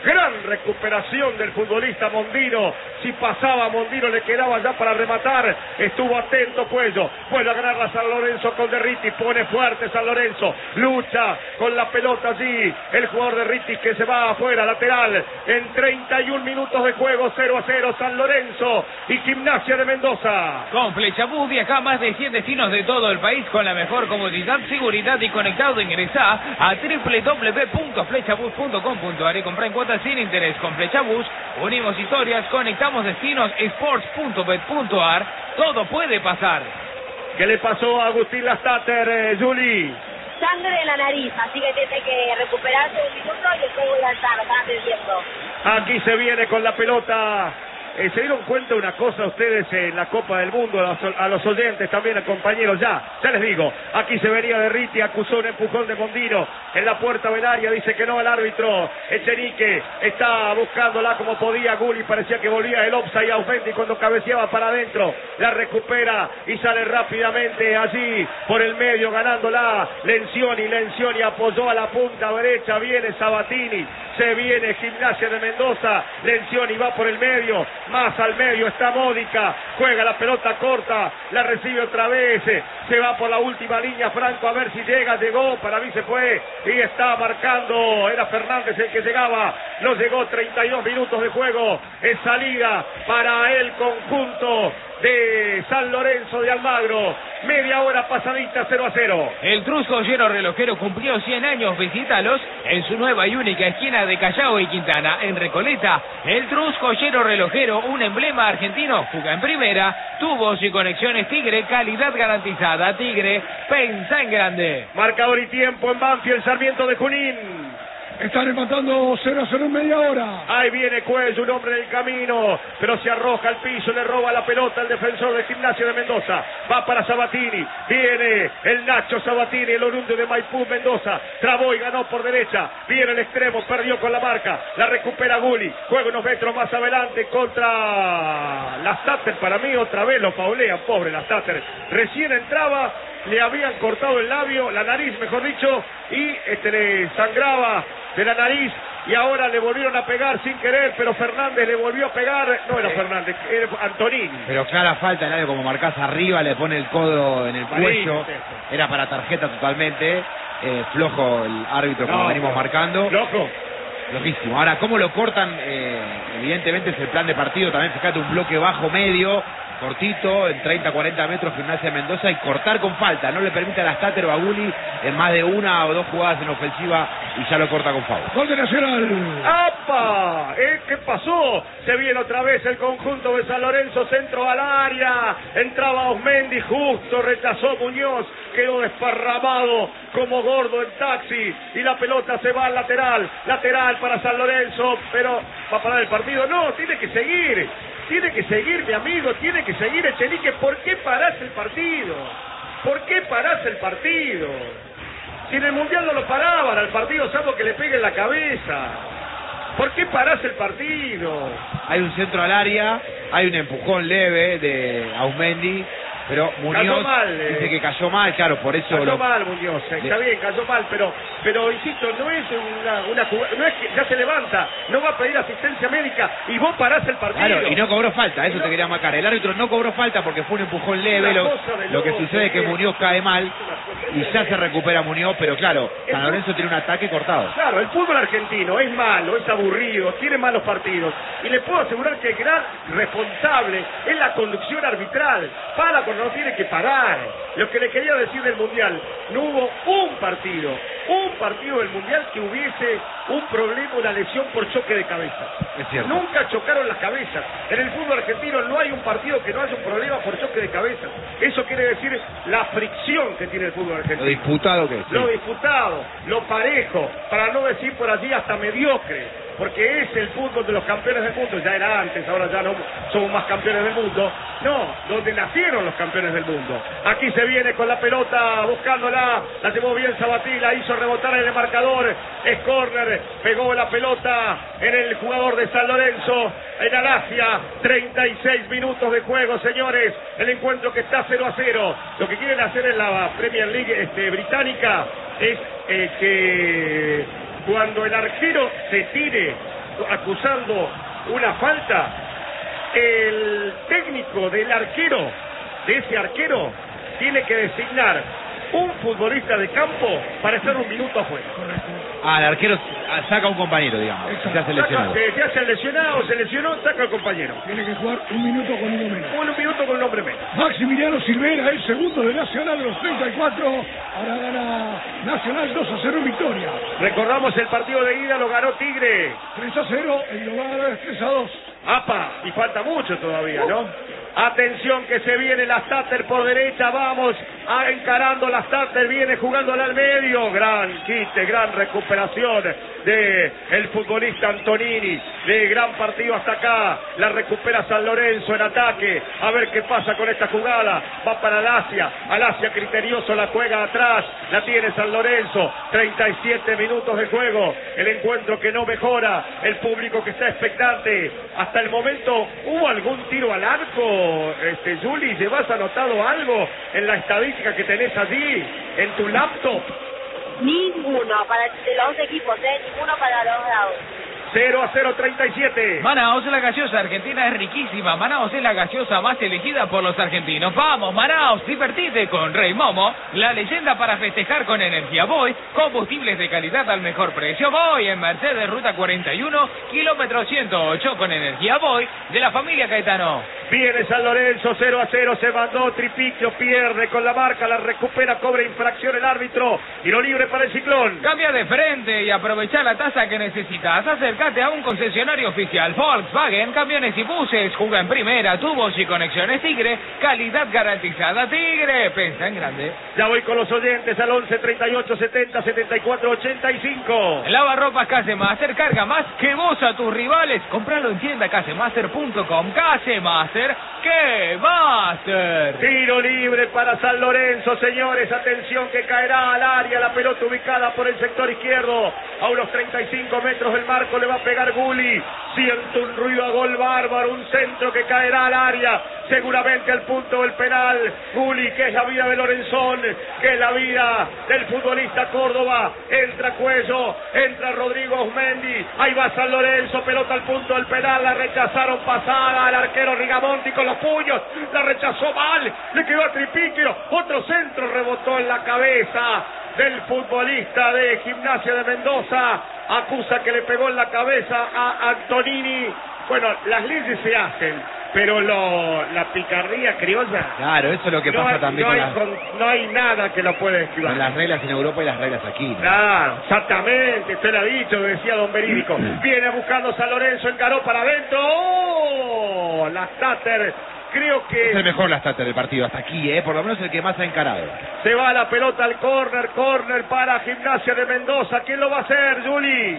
Gran recuperación del futbolista Mondino. Si pasaba Mondino le quedaba ya para rematar. Estuvo atento Cuello. Vuelve a ganar a San Lorenzo con Derriti. Pone fuerte San Lorenzo. Lucha con la pelota allí. El jugador Derriti que se va afuera, lateral. En treinta y un minutos de juego, cero a cero San Lorenzo y Gimnasia de Mendoza. Con Flechabús viaja a más de cien destinos de todo el país con la mejor comodidad, seguridad y conectado. Ingresá a doble u doble u doble u punto flechabús punto com punto ar y comprá en cuotas sin interés. Con Flechabús unimos historias, conectamos destinos. sports punto bet punto ar. Todo puede pasar. ¿Qué le pasó a Agustín Lastater, eh, Juli? Sangre en la nariz, así que tiene que recuperarse un minuto y después voy a estar, están diciendo. Aquí se viene con la pelota. Eh, ¿Se dieron cuenta una cosa ustedes en la Copa del Mundo? A los, a los oyentes también, a compañeros, ya, ya les digo. Aquí se venía Derriti, acusó un empujón de Mondino en la puerta del área, dice que no al árbitro. Echenique está buscándola como podía. Gulli parecía que volvía el offside a Aumendi cuando cabeceaba para adentro. La recupera y sale rápidamente allí por el medio ganándola. Lencioni, Lencioni apoyó a la punta derecha. Viene Sabatini, se viene Gimnasia de Mendoza. Lencioni va por el medio. Más al medio está Módica, juega la pelota corta, la recibe otra vez, se va por la última línea Franco a ver si llega, llegó, para mí se fue y está marcando, era Fernández el que llegaba, no llegó, treinta y dos minutos de juego, es salida para el conjunto de San Lorenzo de Almagro, media hora pasadita, cero a cero. El Trusco Lleno Relojero cumplió cien años, visítalos en su nueva y única esquina de Callao y Quintana, en Recoleta. El Trusco Lleno Relojero, un emblema argentino, juega en primera, tubos y conexiones Tigre, calidad garantizada. Tigre, pensa en grande. Marcador y tiempo en Banfield, Sarmiento de Junín. Están empatando cero a cero en media hora. Ahí viene Cuello, un hombre del camino, pero se arroja al piso, le roba la pelota al defensor de Gimnasia de Mendoza. Va para Sabatini, viene el Nacho Sabatini, el oriundo de Maipú, Mendoza. Trabó y ganó por derecha, viene el extremo, perdió con la marca, la recupera Gulli, juega unos metros más adelante contra Lastater. Para mí otra vez lo paulean, pobre Lastater. Recién entraba, le habían cortado el labio, la nariz mejor dicho, y este le sangraba de la nariz y ahora le volvieron a pegar sin querer, pero Fernández le volvió a pegar, no era Fernández, era Antonini. Pero clara falta en área, como marcás arriba, le pone el codo en el cuello, era para tarjeta totalmente, eh, flojo el árbitro como no, venimos marcando. Loco. Loquísimo. Ahora, ¿cómo lo cortan? Eh, evidentemente es el plan de partido, también fíjate, un bloque bajo medio, cortito, en treinta a cuarenta metros Gimnasia de Mendoza, y cortar con falta, no le permite a Lastater o a Gulli en más de una o dos jugadas en ofensiva y ya lo corta con foul. Gol de Nacional. ¡Apa! ¿Eh? ¿Qué pasó? Se viene otra vez el conjunto de San Lorenzo, centro al área, entraba Osmendi, justo rechazó Muñoz, quedó desparramado como gordo en taxi y la pelota se va al lateral, lateral para San Lorenzo, pero ¿va a parar el partido? No, tiene que seguir. Tiene que seguir, mi amigo, tiene que seguir Echenique. ¿Por qué parás el partido? ¿Por qué parás el partido? Si en el Mundial no lo paraban al partido, salvo que le peguen la cabeza. ¿Por qué parás el partido? Hay un centro al área, hay un empujón leve de Aumendi, pero Muñoz mal, eh. dice que cayó mal, claro, por eso... Cayó lo... mal Muñoz, está bien, cayó mal, pero, pero insisto, no es una, una jugada, no es que ya se levanta, no va a pedir asistencia médica y vos parás el partido. Claro, y no cobró falta, eso no, te quería marcar. El árbitro no cobró falta porque fue un empujón leve, lo, lo que sucede es que Muñoz cae mal y ya se recupera Muñoz, pero claro, San Lorenzo tiene un ataque cortado. Claro, el fútbol argentino es malo, es aburrido, tiene malos partidos, y le puedo asegurar que el gran responsable es la conducción arbitral. Para cuando no tiene que parar. Lo que le quería decir del Mundial, no hubo un partido, un partido del Mundial que hubiese un problema, una lesión por choque de cabeza. Es cierto. Nunca chocaron las cabezas. En el fútbol argentino no hay un partido que no haya un problema por choque de cabeza. Eso quiere decir la fricción que tiene el fútbol argentino. Lo disputado que es. Lo disputado, lo parejo, para no decir por allí hasta mediocre. Porque es el fútbol de los campeones del mundo, ya era antes, ahora ya no somos más campeones del mundo. No, donde nacieron los campeones del mundo. Aquí se viene con la pelota, buscándola, la llevó bien Sabatini, la hizo rebotar en el marcador, es córner, pegó la pelota en el jugador de San Lorenzo, en Alasia, treinta y seis minutos de juego, señores, el encuentro que está cero a cero. Lo que quieren hacer en la Premier League este, británica es eh, que... cuando el arquero se tire acusando una falta, el técnico del arquero, de ese arquero, tiene que designar un futbolista de campo para estar un minuto afuera. Ah, el arquero saca a un compañero, digamos. Se hace lesionado. Saca, se, se hace el lesionado, se lesionó, saca al compañero. Tiene que jugar un minuto con uno menos. Un minuto con un hombre menos. Maximiliano Silvera, el segundo de Nacional de los treinta y cuatro. Ahora gana Nacional dos a cero en victoria. Recordamos el partido de ida, lo ganó Tigre. tres a cero, el lo gana es tres a dos. ¡Apa! Y falta mucho todavía, ¿no? Atención que se viene la Stater por derecha, vamos a encarando la Stater, viene jugándola al medio, gran quite, gran recuperación de el futbolista Antonini, de gran partido hasta acá, la recupera San Lorenzo en ataque, a ver qué pasa con esta jugada, va para Alasia, Alasia criterioso la juega atrás, la tiene San Lorenzo, treinta y siete minutos de juego, el encuentro que no mejora, el público que está expectante, hasta el momento, ¿hubo algún tiro al arco? Este, Juli, ¿llevas anotado algo en la estadística que tenés allí, en tu laptop? Ninguno para de los dos equipos, ¿eh? Ninguno para los lados. cero a cero, treinta y siete. Manaos, la gaseosa argentina es riquísima. Manaos es la gaseosa más elegida por los argentinos. Vamos, Manaos, divertite con Rey Momo, la leyenda para festejar con energía. Voy, combustibles de calidad al mejor precio. Voy en Mercedes, ruta cuarenta y uno, kilómetro ciento ocho, con energía Voy, de la familia Caetano. Viene San Lorenzo, cero a cero, se mandó Tripiquio, pierde con la marca, la recupera, cobra infracción el árbitro, y lo libre para el Ciclón. Cambia de frente y aprovecha la tasa que necesitas. Acércate a un concesionario oficial Volkswagen, camiones y buses. Juga en primera, tubos y conexiones Tigre, calidad garantizada Tigre. Pensa en grande. Ya voy con los oyentes al once, treinta y ocho, setenta, setenta y cuatro, ochenta y cinco. Lavarropas Casemaster, carga más que vos a tus rivales. Compralo en tienda casemaster punto com. Casemaster, ¿qué Master? Tiro libre para San Lorenzo, señores. Atención que caerá al área. La pelota ubicada por el sector izquierdo. A unos treinta y cinco metros del marco le va a pegar Gulli. Siento un ruido a gol bárbaro. Un centro que caerá al área. Seguramente al punto del penal. Gulli, que es la vida de Lorenzón, que es la vida del futbolista Córdoba. Entra Cuello, entra Rodrigo Osmendi. Ahí va San Lorenzo, pelota al punto del penal. La rechazaron pasada al arquero Rigamonti con los puños. La rechazó mal. Le quedó a Tripiquio. Otro centro rebotó en la cabeza del futbolista de Gimnasia de Mendoza. Acusa que le pegó en la cabeza a Antonini. Bueno, las leyes se hacen, pero lo, la picardía criolla. Claro, eso es lo que no pasa hay, también no con, hay, las, con, no hay nada que lo pueda esquivar. con las reglas en Europa y las reglas aquí, ¿no? Claro, exactamente, usted lo ha dicho, decía don Verídico. Viene buscando San Lorenzo, encaró para adentro. ¡Oh! La Stater, creo que... Es el mejor la Stater del partido, hasta aquí, ¿eh? Por lo menos el que más ha encarado. Se va la pelota al córner, córner para Gimnasia de Mendoza. ¿Quién lo va a hacer, Juli?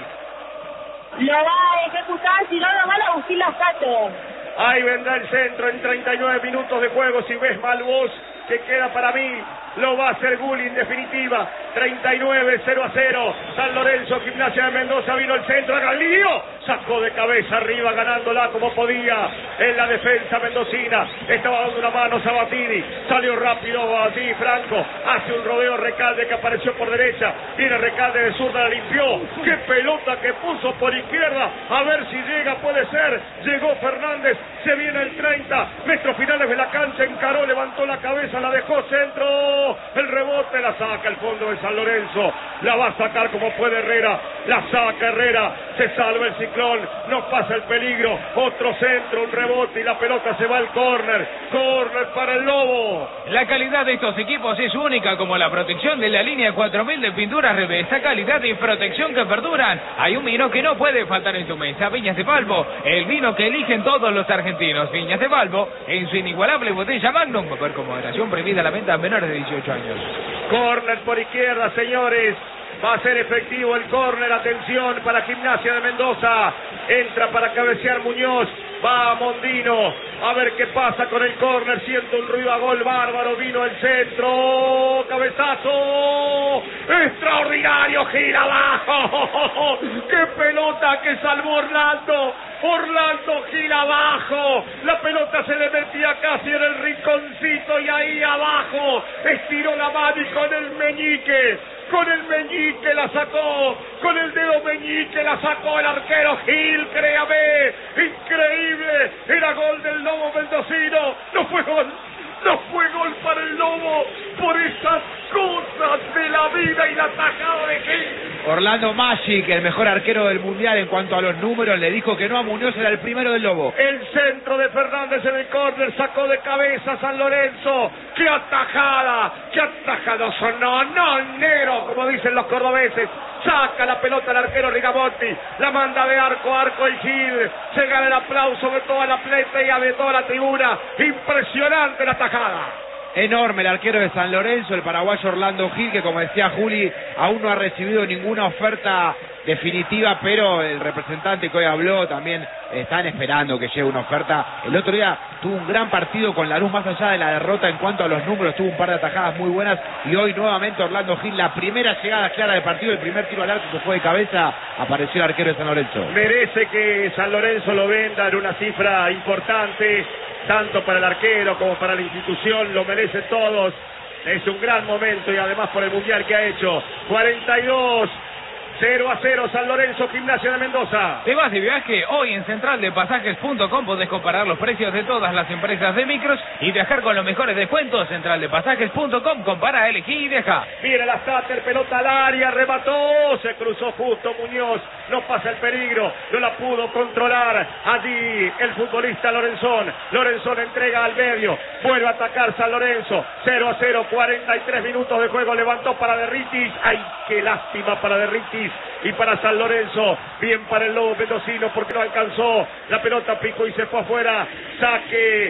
Lo va a ejecutar, si no lo van a buscar la Stater. Ahí vendrá el centro en treinta y nueve minutos de juego. Si ves mal vos, que queda para mí, lo va a hacer Gulli en definitiva. Treinta y nueve, cero a cero. San Lorenzo, Gimnasia de Mendoza, vino el centro, Galileo sacó de cabeza arriba, ganándola como podía en la defensa mendocina. Estaba dando una mano Sabatini, salió rápido allí Franco, hace un rodeo Recalde que apareció por derecha, viene Recalde de zurda, la limpió. Qué pelota que puso por izquierda, a ver si llega, puede ser. Llegó Fernández, se viene el treinta, metros finales de la cancha, encaró, levantó la cabeza, la dejó centro, el rebote, la saca el fondo de San Lorenzo, la va a sacar como puede Herrera, la saca Herrera, se salva el Ciclón, no pasa el peligro, otro centro, un rebote y la pelota se va al córner, córner para el Lobo. La calidad de estos equipos es única, como la protección de la línea cuatro mil de pinturas Revesa, calidad y protección que perduran. Hay un vino que no puede faltar en tu mesa, Viñas de Palvo, el vino que eligen todos los argentinos. Viñas de Palvo, en su inigualable botella Magnum, por con moderación, prohibida la venta a menores de dieciocho años. Córner por izquierda, señores. Va a ser efectivo el córner, atención para Gimnasia de Mendoza. Entra para cabecear Muñoz. Va Mondino. A ver qué pasa con el córner. Siento un ruido a gol bárbaro. Vino el centro. Cabezazo. Extraordinario. Gira abajo. ¡Qué pelota que salvó Orlando! Orlando Gil abajo, la pelota se le metía casi en el rinconcito y ahí abajo estiró la mano y con el meñique, con el meñique la sacó, con el dedo meñique la sacó el arquero Gil, créame, increíble, era gol del Lobo mendocino, no fue gol. No fue gol para el Lobo por esas cosas de la vida y la tajada de Gil. Orlando Magic, el mejor arquero del mundial en cuanto a los números, le dijo que no a Muñoz, era el primero del Lobo. El centro de Fernández en el córner, sacó de cabeza a San Lorenzo. ¡Qué atajada! ¡Qué atajado sonó! ¡No, negro! Como dicen los cordobeses. Saca la pelota el arquero Rigamonti, la manda de arco a arco el Gil. Se gana el aplauso de toda la platea, de toda la tribuna. Impresionante la tajada. Enorme el arquero de San Lorenzo, el paraguayo Orlando Gil, que como decía Juli, aún no ha recibido ninguna oferta definitiva, pero el representante que hoy habló también están esperando que llegue una oferta. El otro día tuvo un gran partido con Lanús, más allá de la derrota en cuanto a los números, tuvo un par de atajadas muy buenas, y hoy nuevamente Orlando Gil, la primera llegada clara del partido, el primer tiro al arco que fue de cabeza, apareció el arquero de San Lorenzo. Merece que San Lorenzo lo venda en una cifra importante, tanto para el arquero como para la institución, lo merecen todos. Es un gran momento y además por el mundial que ha hecho. cuarenta y dos, cero a cero San Lorenzo, Gimnasia de Mendoza. Te vas de viaje, hoy en central de pasajes punto com podés comparar los precios de todas las empresas de micros y viajar con los mejores descuentos. central de pasajes punto com, compara, elegí y viaja. Mira la Stater, pelota al área, remató, se cruzó justo Muñoz, no pasa el peligro, no la pudo controlar allí el futbolista Lorenzón. Lorenzón entrega al medio, vuelve a atacar San Lorenzo, cero a cero, cuarenta y tres minutos de juego, levantó para Derritis, ay, qué lástima para Derritis y para San Lorenzo, bien para el Lobo mendocino porque no alcanzó, la pelota picó y se fue afuera, saque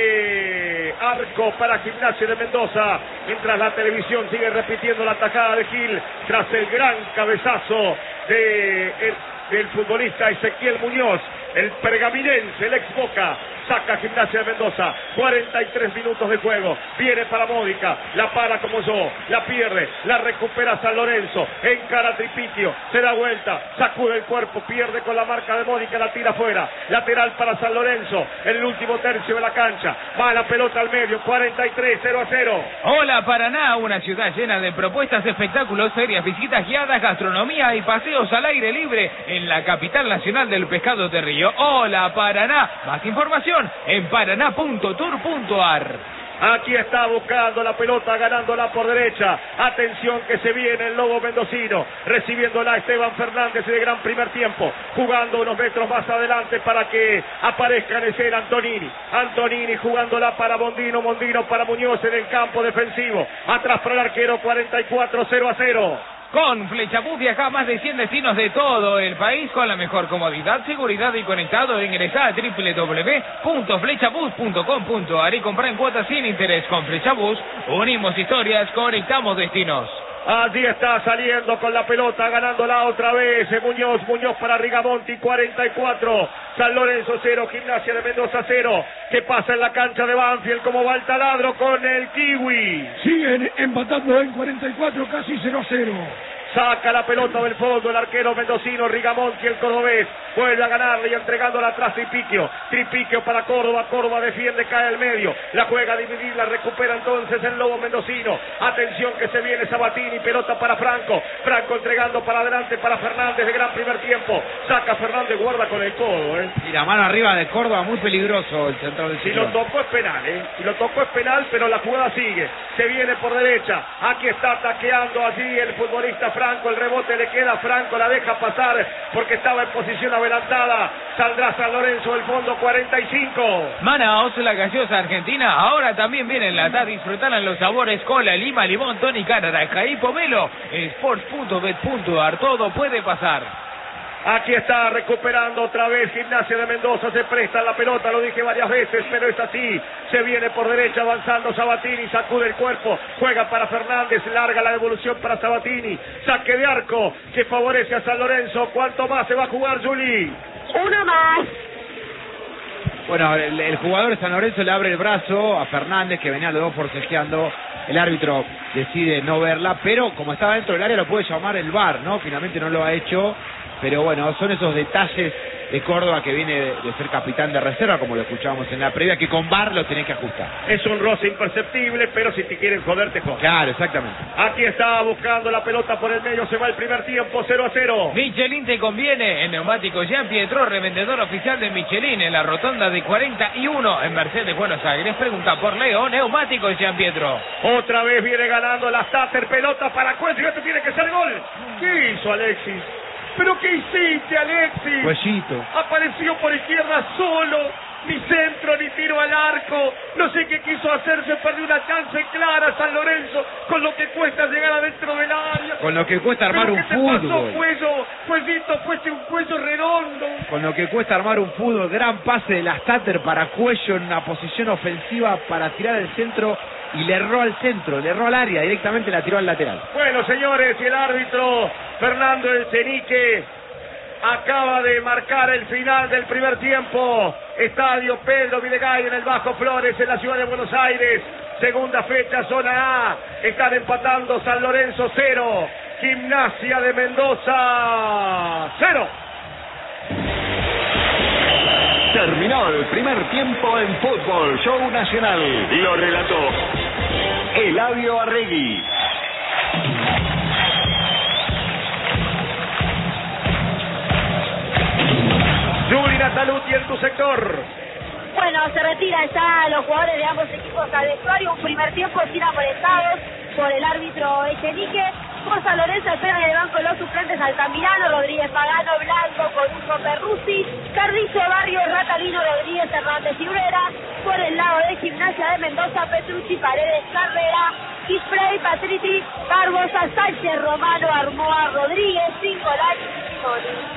de arco para Gimnasia de Mendoza, mientras la televisión sigue repitiendo la tajada de Gil, tras el gran cabezazo de el, del futbolista Ezequiel Muñoz, el pergaminense, el ex Boca. Saca Gimnasia de Mendoza, cuarenta y tres minutos de juego, viene para Módica, la para como yo, la pierde, la recupera San Lorenzo, encara a Tripiquio, se da vuelta, sacude el cuerpo, pierde con la marca de Módica, la tira afuera, lateral para San Lorenzo, en el último tercio de la cancha, va la pelota al medio, cuarenta y tres, cero a cero. Hola Paraná, una ciudad llena de propuestas, espectáculos, ferias, visitas guiadas, gastronomía y paseos al aire libre en la capital nacional del pescado de Río. Hola Paraná, más información en paraná punto tour punto ar. Aquí está buscando la pelota, ganándola por derecha. Atención que se viene el Lobo mendocino, recibiéndola Esteban Fernández de gran primer tiempo, jugando unos metros más adelante para que aparezca en escena Antonini. Antonini jugándola para Mondino, Mondino para Muñoz en el campo defensivo. Atrás para el arquero, cuarenta y cuatro, cero a cero. Con Flechabús viaja a más de cien destinos de todo el país con la mejor comodidad, seguridad y conectado. Ingresá a doble u doble u doble u punto flechabús punto com punto ar y comprá en cuotas sin interés. Con Flechabús unimos historias, conectamos destinos. Allí está saliendo con la pelota, ganándola otra vez Muñoz, Muñoz para Rigamonti, cuarenta y cuatro, San Lorenzo cero, Gimnasia de Mendoza cero. ¿Qué pasa en la cancha de Banfield? ¿Cómo va el taladro con el Kiwi? Siguen empatando en cuarenta y cuatro, casi cero a cero. Saca la pelota del fondo el arquero mendocino Rigamonti, el cordobés, vuelve a ganarle y entregándola atrás Tripiquio, Tripiquio para Córdoba, Córdoba defiende, cae al medio, la juega a dividir, la recupera entonces el Lobo mendocino. Atención que se viene Sabatini, pelota para Franco, Franco entregando para adelante para Fernández de gran primer tiempo, saca Fernández, guarda con el codo, ¿eh? Y la mano arriba de Córdoba, muy peligroso el central del Si lo tocó es penal, ¿eh? Si lo tocó es penal, pero la jugada sigue, se viene por derecha, aquí está taqueando allí el futbolista Franco. Franco, el rebote le queda a Franco, la deja pasar porque estaba en posición adelantada. Saldrá San Lorenzo del fondo, cuarenta y cinco. Manaos, la gaseosa argentina, ahora también viene en lata. Disfrutarán los sabores cola, lima, limón, tónica, naranja y pomelo. Sports punto bet punto ar, todo puede pasar. Aquí está recuperando otra vez Gimnasia de Mendoza, se presta la pelota, lo dije varias veces, pero es así, se viene por derecha avanzando Sabatini, sacude el cuerpo, juega para Fernández, larga la devolución para Sabatini, saque de arco que favorece a San Lorenzo. ¿Cuánto más se va a jugar, Juli? Uno más. Bueno, el, el jugador de San Lorenzo le abre el brazo a Fernández, que venía los dos forcejeando. El árbitro decide no verla, pero como estaba dentro del área lo puede llamar el V A R, ¿no? Finalmente no lo ha hecho. Pero bueno, son esos detalles de Córdoba, que viene de, de ser capitán de reserva, como lo escuchábamos en la previa, que con V A R lo tenés que ajustar. Es un roce imperceptible, pero si te quieren joder, te joder. Claro, exactamente. Aquí está buscando la pelota por el medio, se va el primer tiempo, cero a cero. Michelin te conviene. En Neumáticos Jean Pietro, revendedor oficial de Michelin, en la rotonda de cuarenta y uno en Mercedes, Buenos Aires. Pregunta por Leo. Neumáticos Jean Pietro. Otra vez viene ganando la Stater, pelota para Cuello, esto tiene que ser gol. ¿Qué hizo Alexis? ¿Pero qué hiciste, Alexis? Cuellito. Apareció por izquierda solo, ni centro, ni tiro al arco. No sé qué quiso hacer, se perdió una chance clara San Lorenzo, con lo que cuesta llegar adentro del área. Con lo que cuesta armar un ¿Pero qué fútbol. te pasó, Cuello? Cuellito, fuiste un cuello redondo. Con lo que cuesta armar un fútbol, gran pase de la Stater para Cuello en una posición ofensiva para tirar el centro, y le erró al centro, le erró al área, directamente la tiró al lateral. Bueno, señores, y el árbitro Fernando Echenique acaba de marcar el final del primer tiempo. Estadio Pedro Videgain en el Bajo Flores, en la ciudad de Buenos Aires. Segunda fecha, zona A. Están empatando San Lorenzo cero, Gimnasia de Mendoza cero. Terminó el primer tiempo en Fútbol Show Nacional. Lo relató Eladio Arregui. Juli Nataluti en tu sector. Bueno, se retiran ya los jugadores de ambos equipos al vestuario. Un primer tiempo sin amonestados por el árbitro Echenique. Por San Lorenzo espera en el banco los suplentes Altamirano, Rodríguez Pagano, Blanco, Coruso, Perruzzi, Carrizo, Barrio, Ratalino, Rodríguez, Hernández y Urera. Por el lado de Gimnasia de Mendoza, Petrucci, Paredes, Carrera, Quisprey, Patriti, Barbosa, Sánchez, Romano, Armoa, Rodríguez, Cingolani y Simoni.